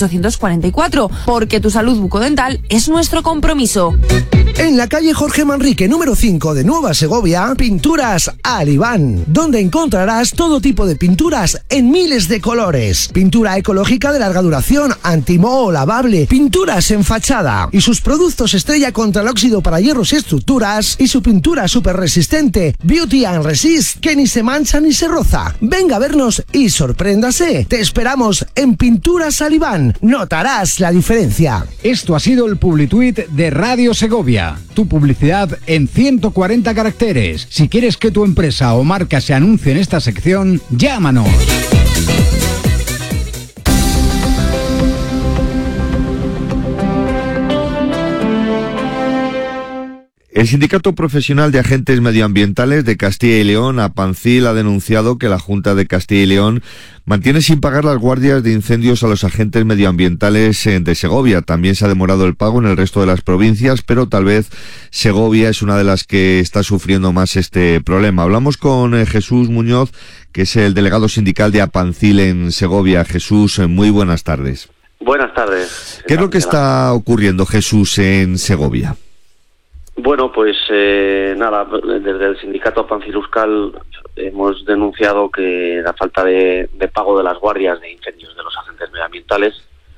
844, porque tu salud bucodental es nuestro compromiso. En la calle Jorge Manrique número 5 de Nueva Segovia, Pinturas Alibán, donde encontrarás todo tipo de pinturas en miles de colores. Pintura ecológica de larga duración, antimoho, lavable, pinturas en fachada y sus productos estrella contra el óxido para hierros y estructuras, y su pintura súper resistente Beauty and Resist, que ni se mancha ni se roza. Venga a vernos y sorpréndase. Te esperamos en Pinturas Alibán. Notarás la diferencia. Esto ha sido el Publituit de Radio Segovia. Tu publicidad en 140 caracteres. Si quieres que tu empresa o marca se anuncie en esta sección, llámanos. El Sindicato Profesional de Agentes Medioambientales de Castilla y León, APANCIL, ha denunciado que la Junta de Castilla y León mantiene sin pagar las guardias de incendios a los agentes medioambientales de Segovia. También se ha demorado el pago en el resto de las provincias, pero tal vez Segovia es una de las que está sufriendo más este problema. Hablamos con Jesús Muñoz, que es el delegado sindical de APANCIL en Segovia. Jesús, muy buenas tardes. Buenas tardes. ¿Qué es lo que está ocurriendo, Jesús, en Segovia? Bueno, pues nada, desde el sindicato APANCIL Euskal hemos denunciado que la falta de pago de las guardias de incendios de los agentes medioambientales,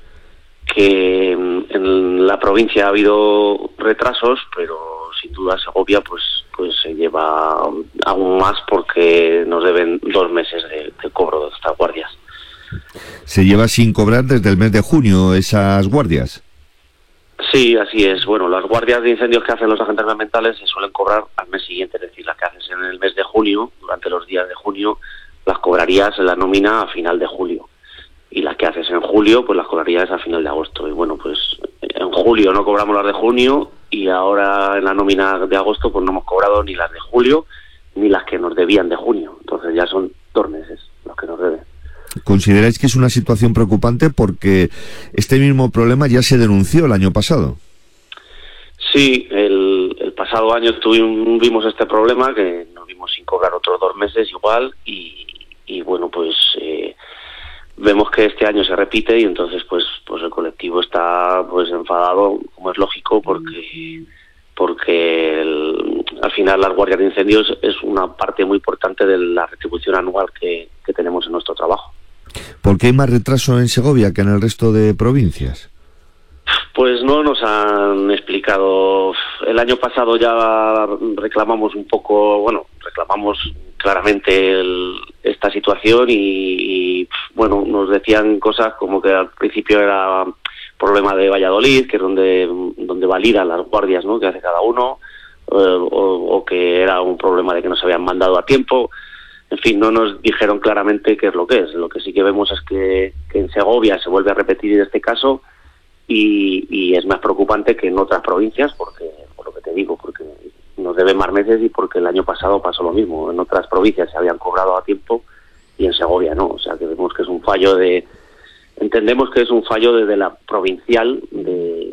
que en la provincia ha habido retrasos, pero sin duda Segovia pues se lleva aún más porque nos deben 2 meses de cobro de estas guardias. ¿Se lleva sin cobrar desde el mes de junio esas guardias? Sí, así es. Bueno, las guardias de incendios que hacen los agentes medioambientales se suelen cobrar al mes siguiente, es decir, las que haces en el mes de junio, durante los días de junio, las cobrarías en la nómina a final de julio. Y las que haces en julio, pues las cobrarías a final de agosto. Y bueno, pues en julio no cobramos las de junio y ahora en la nómina de agosto pues no hemos cobrado ni las de julio ni las que nos debían de junio. Entonces ya son 2 meses los que nos deben. ¿Consideráis que es una situación preocupante porque este mismo problema ya se denunció el año pasado? Sí, el pasado año tuvimos este problema, que nos vimos sin cobrar otros 2 meses igual, y bueno, pues vemos que este año se repite y entonces pues el colectivo está pues enfadado, como es lógico, porque al final las guardias de incendios es una parte muy importante de la retribución anual que tenemos en nuestro trabajo. ¿Por qué hay más retraso en Segovia que en el resto de provincias? Pues no nos han explicado. El año pasado ya reclamamos claramente esta situación y bueno, nos decían cosas como que al principio era problema de Valladolid, que es donde validan las guardias, ¿no?, que hace cada uno, o que era un problema de que no se habían mandado a tiempo. en fin, no nos dijeron claramente qué es lo que es. Lo que sí que vemos es que en Segovia se vuelve a repetir este caso y es más preocupante que en otras provincias, porque, por lo que te digo, porque nos deben más meses y porque el año pasado pasó lo mismo. En otras provincias se habían cobrado a tiempo y en Segovia no. O sea, que vemos que es un fallo entendemos que es un fallo desde la provincial de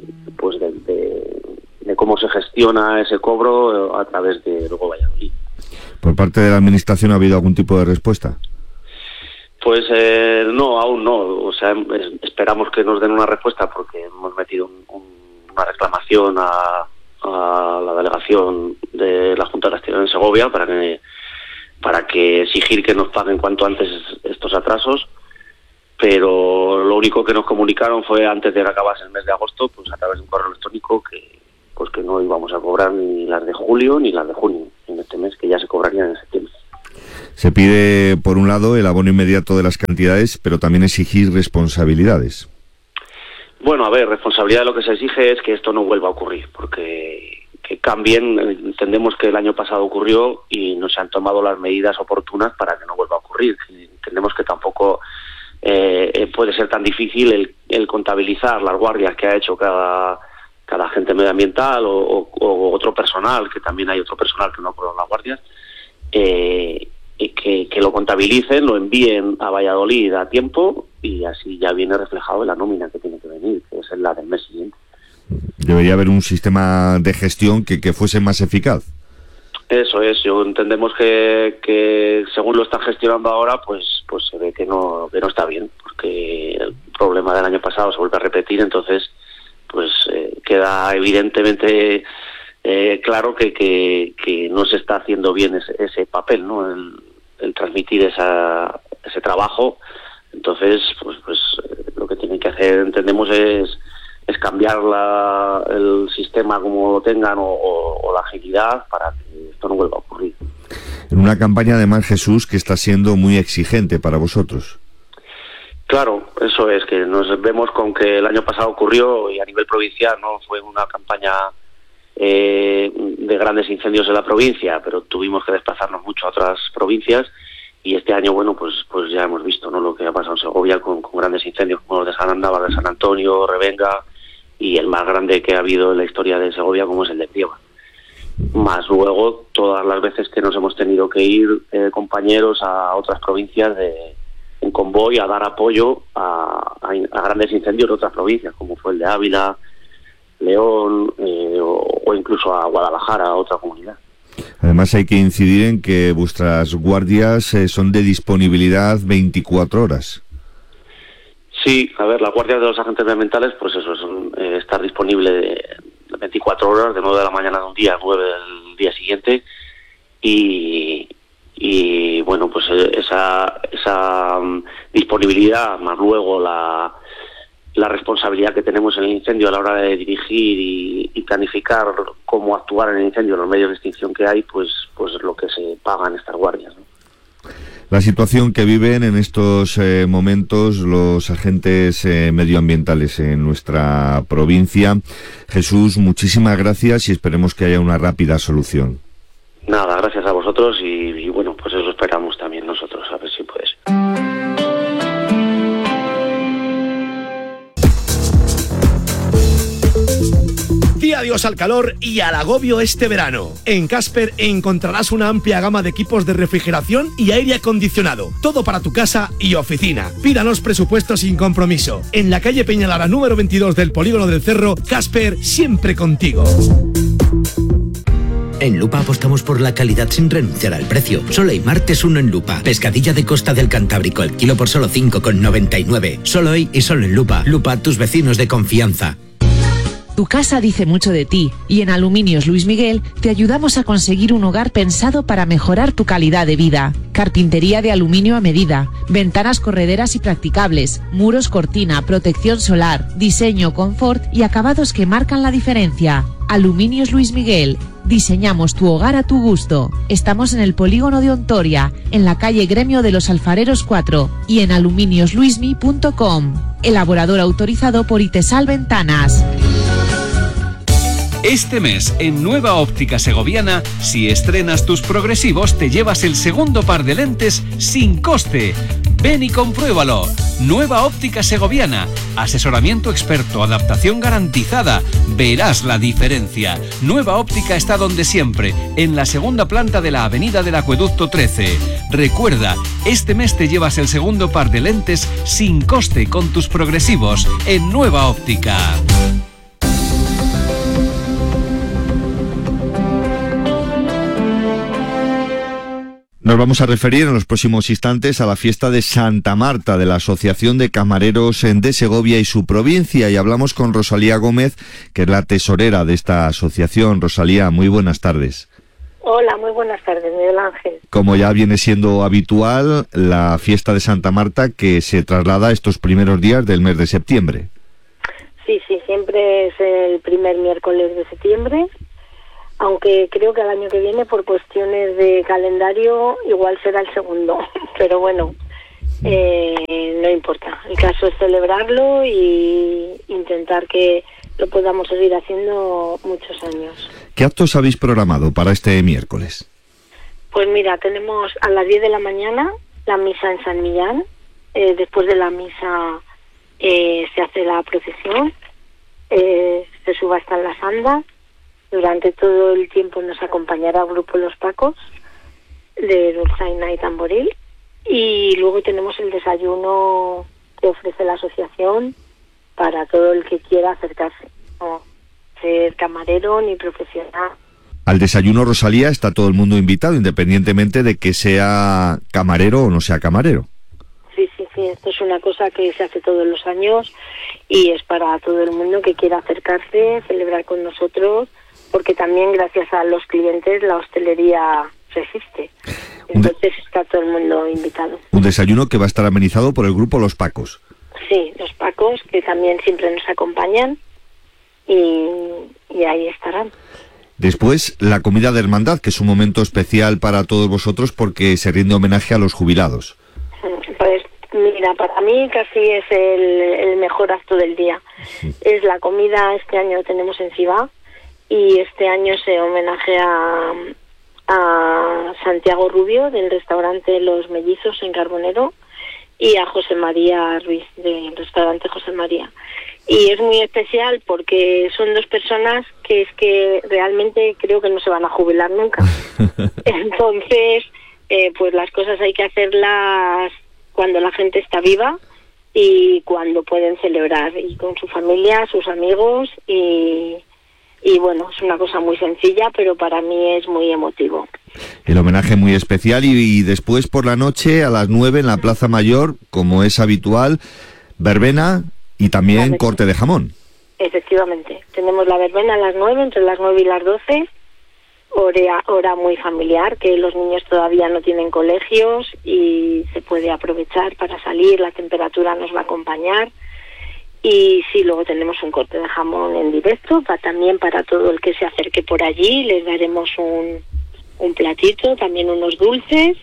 cómo se gestiona ese cobro a través de luego Valladolid. ¿Por parte de la Administración ha habido algún tipo de respuesta? Pues no, aún no. O sea, esperamos que nos den una respuesta porque hemos metido una reclamación a la delegación de la Junta de Castilla en Segovia para que exigir que nos paguen cuanto antes estos atrasos. Pero lo único que nos comunicaron fue antes de que acabase el mes de agosto, pues a través de un correo electrónico, que no íbamos a cobrar ni las de julio ni las de junio en este mes, que ya se cobrarían en septiembre. Se pide, por un lado, el abono inmediato de las cantidades, pero también exigir responsabilidades. Bueno, a ver, responsabilidad de lo que se exige es que esto no vuelva a ocurrir, porque que cambien. Entendemos que el año pasado ocurrió y no se han tomado las medidas oportunas para que no vuelva a ocurrir. Entendemos que tampoco puede ser tan difícil el contabilizar las guardias que ha hecho cada agente medioambiental o otro personal, que también hay otro personal que no cobra las guardias, que lo contabilicen, lo envíen a Valladolid a tiempo y así ya viene reflejado en la nómina que tiene que venir, que es la del mes siguiente. Debería haber un sistema de gestión que fuese más eficaz. Eso es, entendemos que según lo están gestionando ahora, pues se ve que no está bien, porque el problema del año pasado se vuelve a repetir, entonces pues queda evidentemente claro que no se está haciendo bien ese papel, ¿no? El transmitir ese trabajo. Entonces pues lo que tienen que hacer, entendemos, es cambiar el sistema como lo tengan o la agilidad para que esto no vuelva a ocurrir. En una campaña, además, Jesús, que está siendo muy exigente para vosotros. Claro, eso es, que nos vemos con que el año pasado ocurrió y a nivel provincial no fue una campaña de grandes incendios en la provincia, pero tuvimos que desplazarnos mucho a otras provincias y este año, bueno, pues ya hemos visto, ¿no?, lo que ha pasado en Segovia con grandes incendios como los de San Andaba, de San Antonio, Revenga, y el más grande que ha habido en la historia de Segovia, como es el de Prieva. Más luego todas las veces que nos hemos tenido que ir compañeros a otras provincias en convoy a dar apoyo a grandes incendios de otras provincias, como fue el de Ávila, León o incluso a Guadalajara, a otra comunidad. Además hay que incidir en que vuestras guardias son de disponibilidad 24 horas. Sí, a ver, las guardias de los agentes medioambientales, pues eso, son estar disponible de 24 horas, de 9 de la mañana de un día a 9 del día siguiente, y bueno, pues esa disponibilidad, más luego la responsabilidad que tenemos en el incendio a la hora de dirigir y planificar cómo actuar en el incendio, los medios de extinción que hay, pues es lo que se pagan estas guardias, ¿no? La situación que viven en estos momentos los agentes medioambientales en nuestra provincia. Jesús, muchísimas gracias y esperemos que haya una rápida solución. Nada, gracias a vosotros y bueno, pues eso esperamos también nosotros, a ver si puede ser. Di adiós al calor y al agobio este verano. En Casper encontrarás una amplia gama de equipos de refrigeración y aire acondicionado. Todo para tu casa y oficina. Pídanos presupuestos sin compromiso. En la calle Peñalara número 22 del Polígono del Cerro, Casper, siempre contigo. En Lupa apostamos por la calidad sin renunciar al precio. Solo hay martes 1 en Lupa. Pescadilla de costa del Cantábrico, el kilo por solo 5,99. Solo hoy y solo en Lupa. Lupa, tus vecinos de confianza. Tu casa dice mucho de ti y en Aluminios Luis Miguel te ayudamos a conseguir un hogar pensado para mejorar tu calidad de vida. Carpintería de aluminio a medida, ventanas correderas y practicables, muros cortina, protección solar, diseño, confort y acabados que marcan la diferencia. Aluminios Luis Miguel. Diseñamos tu hogar a tu gusto. Estamos en el Polígono de Ontoria, en la calle Gremio de los Alfareros 4 y en aluminiosluismi.com. Elaborador autorizado por Itesal Ventanas. Este mes, en Nueva Óptica Segoviana, si estrenas tus progresivos, te llevas el segundo par de lentes sin coste. Ven y compruébalo. Nueva Óptica Segoviana. Asesoramiento experto, adaptación garantizada. Verás la diferencia. Nueva Óptica está donde siempre, en la segunda planta de la Avenida del Acueducto 13. Recuerda, este mes te llevas el segundo par de lentes sin coste con tus progresivos en Nueva Óptica. Nos vamos a referir en los próximos instantes a la fiesta de Santa Marta de la Asociación de Camareros de Segovia y su provincia, y hablamos con Rosalía Gómez, que es la tesorera de esta asociación. Rosalía, muy buenas tardes. Hola, muy buenas tardes, Miguel Ángel. Como ya viene siendo habitual, la fiesta de Santa Marta que se traslada estos primeros días del mes de septiembre. Sí, siempre es el primer miércoles de septiembre, aunque creo que el año que viene, por cuestiones de calendario, igual será el segundo, pero bueno, no importa. El caso es celebrarlo y intentar que lo podamos seguir haciendo muchos años. ¿Qué actos habéis programado para este miércoles? Pues mira, tenemos a las 10 de la mañana la misa en San Millán. Después de la misa se hace la procesión, se suba hasta las andas. Durante todo el tiempo nos acompañará el grupo Los Pacos de dulzaina y tamboril, y luego tenemos el desayuno que ofrece la asociación para todo el que quiera acercarse, no ser camarero ni profesional. Al desayuno, Rosalía, está todo el mundo invitado, independientemente de que sea camarero o no sea camarero. Sí, esto es una cosa que se hace todos los años y es para todo el mundo que quiera acercarse, celebrar con nosotros, porque también gracias a los clientes la hostelería resiste. Entonces está todo el mundo invitado. Un desayuno que va a estar amenizado por el grupo Los Pacos. Sí, Los Pacos, que también siempre nos acompañan y ahí estarán. Después, la comida de hermandad, que es un momento especial para todos vosotros porque se rinde homenaje a los jubilados. Pues mira, para mí casi es el mejor acto del día. Es la comida, este año tenemos en Cibá, y este año se homenajea a Santiago Rubio del restaurante Los Mellizos en Carbonero y a José María Ruiz del restaurante José María. Y es muy especial porque son dos personas que es que realmente creo que no se van a jubilar nunca. Entonces, pues las cosas hay que hacerlas cuando la gente está viva y cuando pueden celebrar, y con su familia, sus amigos, y bueno, es una cosa muy sencilla, pero para mí es muy emotivo. El homenaje muy especial, y después por la noche a las 9 en la Plaza Mayor, como es habitual, verbena y también corte de jamón. Efectivamente, tenemos la verbena a las 9, entre las 9 y las 12, hora muy familiar, que los niños todavía no tienen colegios y se puede aprovechar para salir, la temperatura nos va a acompañar. Y sí, luego tenemos un corte de jamón en directo, también para todo el que se acerque por allí, les daremos un platito, también unos dulces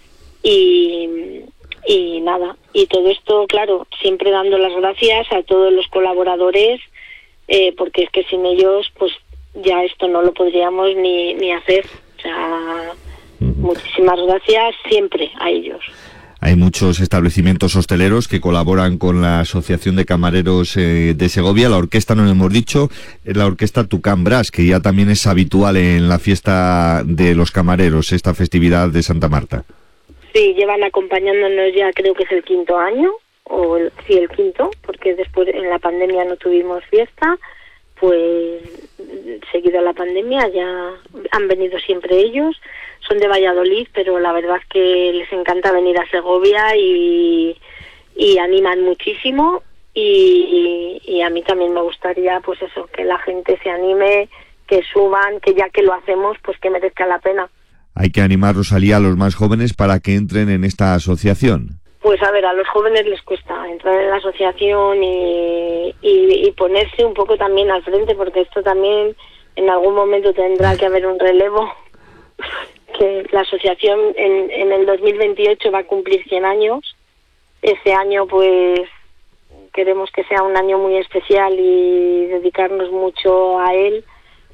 y nada. Y todo esto, claro, siempre dando las gracias a todos los colaboradores, porque es que sin ellos, pues ya esto no lo podríamos ni hacer. O sea, muchísimas gracias siempre a ellos. Hay muchos establecimientos hosteleros que colaboran con la Asociación de Camareros de Segovia. La orquesta, no lo hemos dicho, es la orquesta Tucán Brass, que ya también es habitual en la fiesta de los camareros, esta festividad de Santa Marta. Sí, llevan acompañándonos ya, creo que es el quinto año, el quinto, porque después en la pandemia no tuvimos fiesta, pues seguido a la pandemia ya han venido siempre ellos. Son de Valladolid, pero la verdad es que les encanta venir a Segovia y animan muchísimo, y a mí también me gustaría, pues eso, que la gente se anime, que suban, que ya que lo hacemos, pues que merezca la pena. Hay que animar, Rosalía, a los más jóvenes para que entren en esta asociación. Pues a ver, a los jóvenes les cuesta entrar en la asociación y ponerse un poco también al frente, porque esto también en algún momento tendrá que haber un relevo. Que la asociación en el 2028 va a cumplir 100 años. Ese año pues queremos que sea un año muy especial y dedicarnos mucho a él,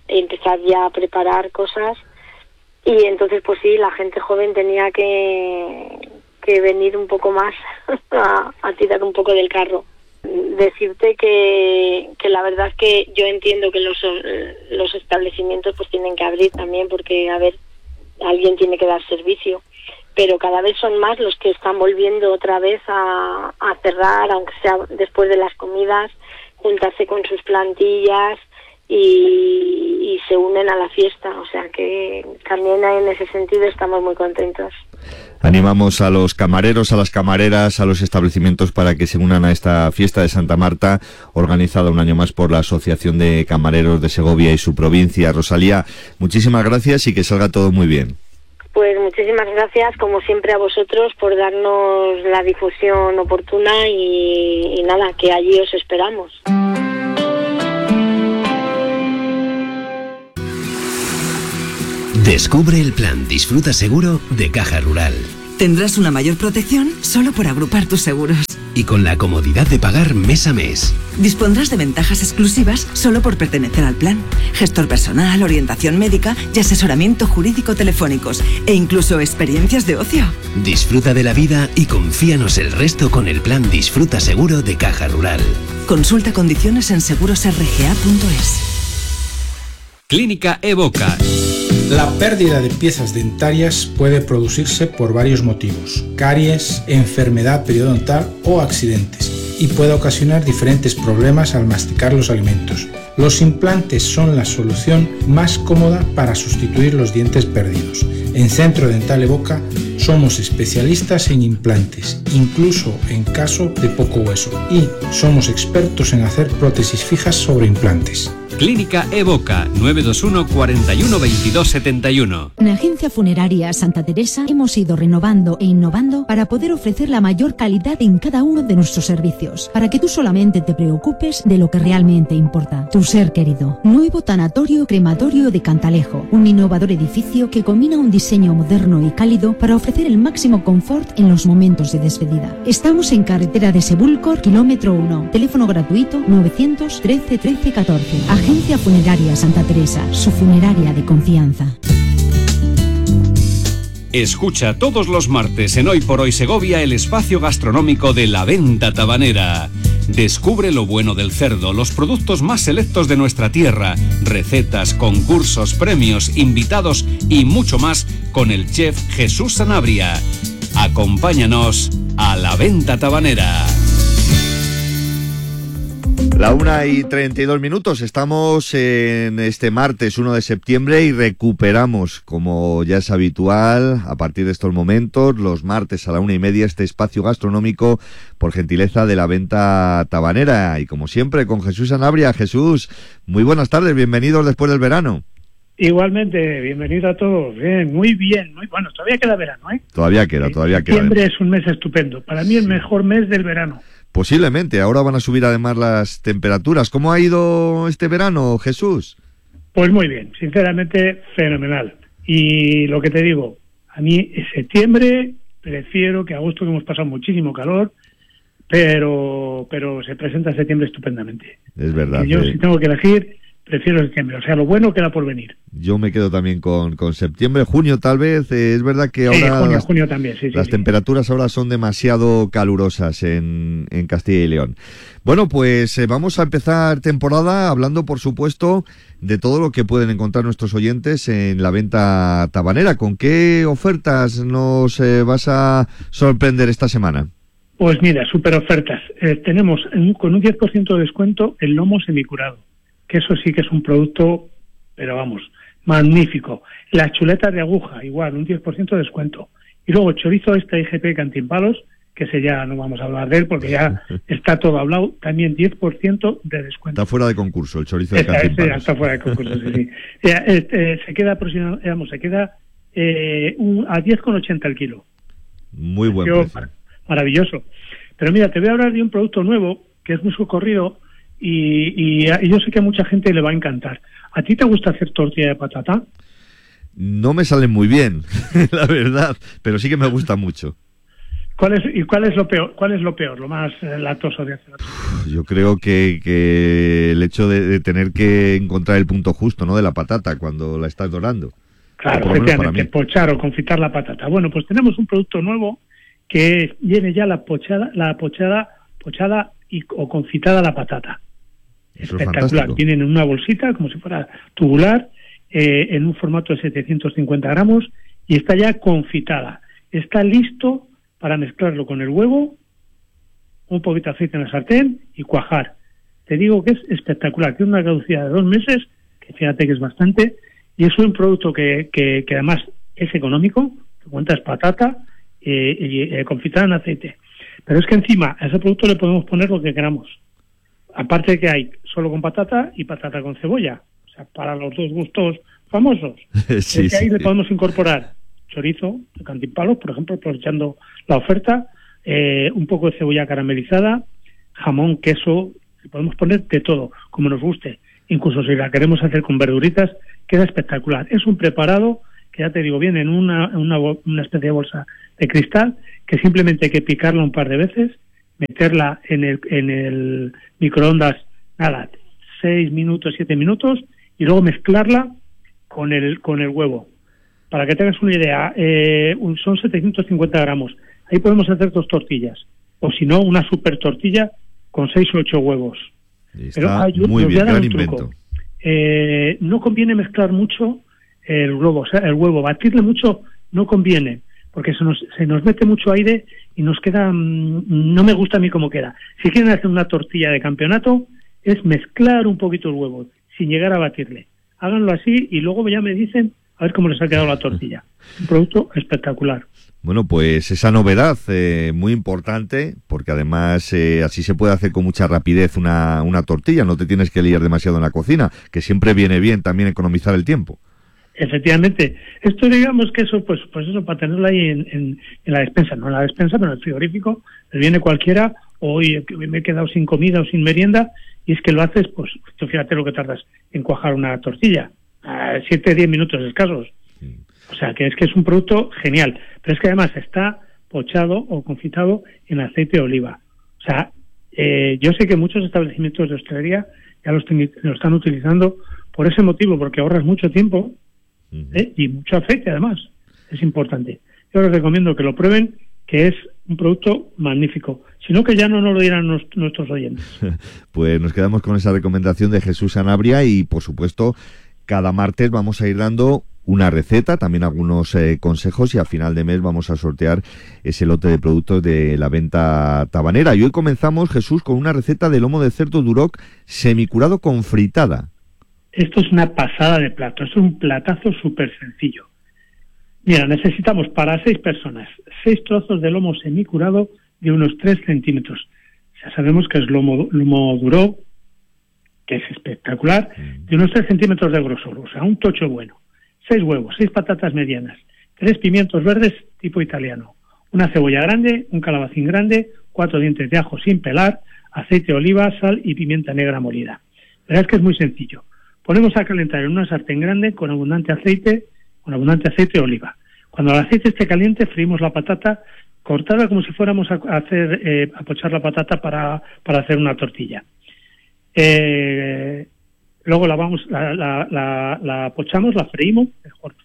empezar ya a preparar cosas. Y entonces, pues sí, la gente joven tenía que venir un poco más a tirar un poco del carro. Decirte que la verdad es que yo entiendo que los establecimientos pues tienen que abrir también, porque, a ver, alguien tiene que dar servicio, pero cada vez son más los que están volviendo otra vez a cerrar, aunque sea después de las comidas, juntarse con sus plantillas y se unen a la fiesta. O sea que también en ese sentido estamos muy contentos. Animamos a los camareros, a las camareras, a los establecimientos para que se unan a esta fiesta de Santa Marta, organizada un año más por la Asociación de Camareros de Segovia y su provincia. Rosalía, muchísimas gracias y que salga todo muy bien. Pues muchísimas gracias, como siempre, a vosotros por darnos la difusión oportuna y nada, que allí os esperamos. Descubre el plan Disfruta Seguro de Caja Rural. Tendrás una mayor protección solo por agrupar tus seguros. Y con la comodidad de pagar mes a mes. Dispondrás de ventajas exclusivas solo por pertenecer al plan. Gestor personal, orientación médica y asesoramiento jurídico telefónicos. E incluso experiencias de ocio. Disfruta de la vida y confíanos el resto con el plan Disfruta Seguro de Caja Rural. Consulta condiciones en segurosrga.es. Clínica Evoca. La pérdida de piezas dentarias puede producirse por varios motivos: caries, enfermedad periodontal o accidentes, y puede ocasionar diferentes problemas al masticar los alimentos. Los implantes son la solución más cómoda para sustituir los dientes perdidos. En Centro Dental Evoca somos especialistas en implantes, incluso en caso de poco hueso, y somos expertos en hacer prótesis fijas sobre implantes. Clínica Evoca, 921 41 22 71. En Agencia Funeraria Santa Teresa hemos ido renovando e innovando para poder ofrecer la mayor calidad en cada uno de nuestros servicios, para que tú solamente te preocupes de lo que realmente importa, tu ser querido. Nuevo tanatorio crematorio de Cantalejo, un innovador edificio que combina un diseño moderno y cálido para ofrecer el máximo confort en los momentos de despedida. Estamos en carretera de Sebúlcor, kilómetro 1, teléfono gratuito 913 13 14. Agencia Funeraria Santa Teresa, su funeraria de confianza. Escucha todos los martes en Hoy por Hoy Segovia el espacio gastronómico de La Venta Tabanera. Descubre lo bueno del cerdo, los productos más selectos de nuestra tierra, recetas, concursos, premios, invitados y mucho más con el chef Jesús Sanabria. Acompáñanos a La Venta Tabanera. La 1:32. Estamos en este martes 1 de septiembre y recuperamos, como ya es habitual, a partir de estos momentos, los martes a la 1:30, este espacio gastronómico por gentileza de La Venta Tabanera. Y como siempre, con Jesús Sanabria. Jesús, muy buenas tardes, bienvenidos después del verano. Igualmente, bienvenido a todos. Bien, muy bueno. Todavía queda verano, ¿eh? Todavía queda. Septiembre es un mes estupendo. Para mí el mejor mes del verano. Posiblemente, ahora van a subir además las temperaturas. ¿Cómo ha ido este verano, Jesús? Pues muy bien, sinceramente fenomenal. Y lo que te digo, a mí septiembre prefiero que agosto, que hemos pasado muchísimo calor, pero se presenta septiembre estupendamente. Es verdad. Yo si tengo que elegir, prefiero septiembre, o sea, lo bueno queda por venir. Yo me quedo también con septiembre, junio tal vez. Es verdad que ahora junio también, sí. Las temperaturas ahora son demasiado calurosas en Castilla y León. Bueno, pues vamos a empezar temporada hablando, por supuesto, de todo lo que pueden encontrar nuestros oyentes en La Venta Tabanera. ¿Con qué ofertas nos vas a sorprender esta semana? Pues mira, súper ofertas. Tenemos con un 10% de descuento el lomo semicurado, que eso sí que es un producto, pero vamos, magnífico. Las chuletas de aguja, igual, un 10% de descuento. Y luego chorizo IGP Cantimpalos, que ese ya no vamos a hablar de él porque ya está todo hablado, también 10% de descuento. Está fuera de concurso el chorizo de Cantimpalos. Está fuera de concurso, sí. Se queda aproximadamente, a 10,80 el kilo. Muy buen precio. Maravilloso. Pero mira, te voy a hablar de un producto nuevo que es muy socorrido y yo sé que a mucha gente le va a encantar. ¿A ti te gusta hacer tortilla de patata? No me salen muy bien, la verdad, pero sí que me gusta mucho. ¿Cuál es lo peor? ¿Cuál es lo peor, lo más latoso de hacer? Yo creo que el hecho de tener que encontrar el punto justo, ¿no?, de la patata cuando la estás dorando. Claro, efectivamente, pochar o confitar la patata. Bueno, pues tenemos un producto nuevo que viene ya la pochada o confitada la patata. Eso espectacular. Es Vienen en una bolsita como si fuera tubular, en un formato de 750 gramos y está ya confitada. Está listo para mezclarlo con el huevo, un poquito de aceite en la sartén y cuajar. Te digo que es espectacular. Tiene una caducidad de 2 meses, que fíjate que es bastante, y es un producto que además es económico, te cuentas patata y confitada en aceite. Pero es que encima a ese producto le podemos poner lo que queramos. Aparte de que hay solo con patata y patata con cebolla. O sea, para los dos gustos famosos. Sí, es que ahí sí. le podemos incorporar chorizo de cantimpalos, por ejemplo, aprovechando la oferta, un poco de cebolla caramelizada, jamón, queso, le podemos poner de todo, como nos guste. Incluso si la queremos hacer con verduritas, queda espectacular. Es un preparado que, ya te digo, viene en una especie de bolsa de cristal, que simplemente hay que picarla un par de veces, meterla en el microondas, 6 minutos, 7 minutos, y luego mezclarla con el huevo. Para que tengas una idea, son 750 gramos. Ahí podemos hacer 2 tortillas. O si no, una super tortilla con 6 o 8 huevos. Está muy bien, gran invento. No conviene mezclar mucho el huevo, batirle mucho no conviene, porque se nos mete mucho aire y nos queda, no me gusta a mí cómo queda. Si quieren hacer una tortilla de campeonato, es mezclar un poquito el huevo, sin llegar a batirle. Háganlo así y luego ya me dicen a ver cómo les ha quedado la tortilla. Un producto espectacular. Bueno, pues esa novedad muy importante, porque además así se puede hacer con mucha rapidez una tortilla, no te tienes que liar demasiado en la cocina, que siempre viene bien también economizar el tiempo. Efectivamente. Esto digamos que eso, pues eso para tenerlo ahí en la despensa, no en la despensa, pero en el frigorífico, le viene cualquiera, hoy me he quedado sin comida o sin merienda, y es que lo haces, pues tú fíjate lo que tardas en cuajar una tortilla, 7-10 minutos escasos. O sea, que es un producto genial. Pero es que además está pochado o confitado en aceite de oliva. O sea, yo sé que muchos establecimientos de hostelería ya lo están utilizando por ese motivo, porque ahorras mucho tiempo y mucho aceite además. Es importante. Yo les recomiendo que lo prueben, que es un producto magnífico. Si no, que ya no nos lo dirán nuestros oyentes. Pues nos quedamos con esa recomendación de Jesús Sanabria y, por supuesto, cada martes vamos a ir dando una receta, también algunos consejos, y a final de mes vamos a sortear ese lote de productos de la venta tabanera. Y hoy comenzamos, Jesús, con una receta de lomo de cerdo duroc semicurado con fritada. Esto es una pasada de plato, es un platazo súper sencillo. Mira, necesitamos para 6 personas 6 trozos de lomo semicurado de unos 3 centímetros. Ya sabemos que es lomo duroc, que es espectacular, de unos 3 centímetros de grosor, o sea, un tocho bueno. 6 huevos, 6 patatas medianas, 3 pimientos verdes tipo italiano, una cebolla grande, un calabacín grande, 4 dientes de ajo sin pelar, aceite de oliva, sal y pimienta negra molida. Verás que es muy sencillo. Ponemos a calentar en una sartén grande con abundante aceite de oliva. Cuando el aceite esté caliente, freímos la patata cortada como si fuéramos a pochar la patata para hacer una tortilla. Luego la pochamos, la freímos, mejor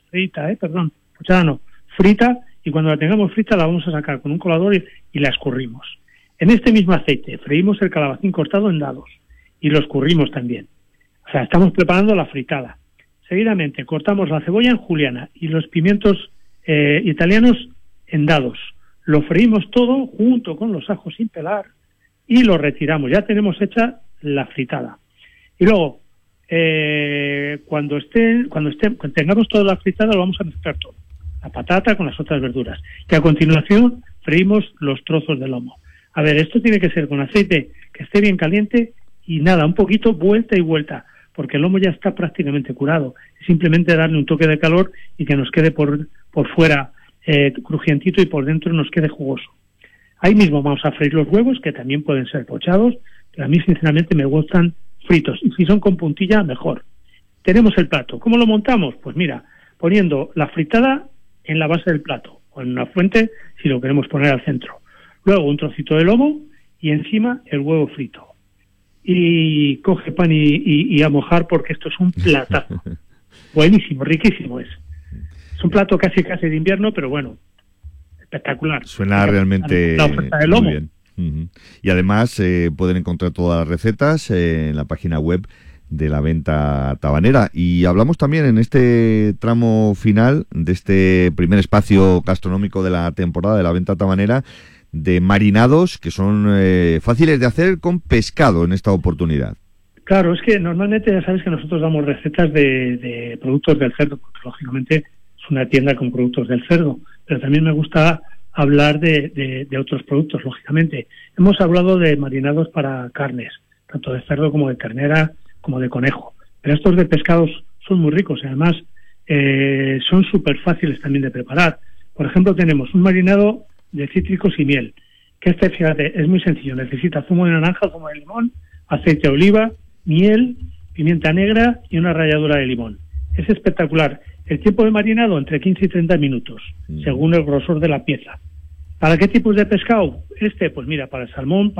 frita, y cuando la tengamos frita la vamos a sacar con un colador y la escurrimos. En este mismo aceite freímos el calabacín cortado en dados y lo escurrimos también. O sea, estamos preparando la fritada. Seguidamente cortamos la cebolla en juliana y los pimientos italianos en dados. Lo freímos todo junto con los ajos sin pelar y lo retiramos. Ya tenemos hecha la fritada. Y luego, cuando tengamos toda la fritada, lo vamos a mezclar todo. La patata con las otras verduras. Y a continuación, freímos los trozos de lomo. A ver, esto tiene que ser con aceite que esté bien caliente y nada, un poquito vuelta y vuelta, porque el lomo ya está prácticamente curado. Simplemente darle un toque de calor y que nos quede por fuera crujientito y por dentro nos quede jugoso. Ahí mismo vamos a freír los huevos, que también pueden ser pochados, pero a mí sinceramente me gustan fritos, y si son con puntilla, mejor. Tenemos el plato. ¿Cómo lo montamos? Pues mira, poniendo la fritada en la base del plato, o en una fuente, si lo queremos poner al centro. Luego un trocito de lomo y encima el huevo frito. Y coge pan y a mojar, porque esto es un platazo. Buenísimo, riquísimo es. Es un plato casi de invierno, pero bueno, espectacular. Suena realmente la oferta de lomo. muy bien. Y además pueden encontrar todas las recetas en la página web de la Venta Tabanera. Y hablamos también en este tramo final de este primer espacio gastronómico de la temporada de la Venta Tabanera de marinados que son fáciles de hacer con pescado en esta oportunidad. Claro, es que normalmente ya sabes que nosotros damos recetas de productos del cerdo, porque lógicamente es una tienda con productos del cerdo, pero también me gusta hablar de otros productos, lógicamente. Hemos hablado de marinados para carnes, tanto de cerdo como de ternera, como de conejo, pero estos de pescados son muy ricos y además son súper fáciles también de preparar. Por ejemplo, tenemos un marinado de cítricos y miel, que fíjate, es muy sencillo. Necesita zumo de naranja, zumo de limón, aceite de oliva, miel, pimienta negra y una ralladura de limón. Es espectacular. El tiempo de marinado entre 15 y 30 minutos, según el grosor de la pieza. ¿Para qué tipos de pescado? Pues mira, para el salmón,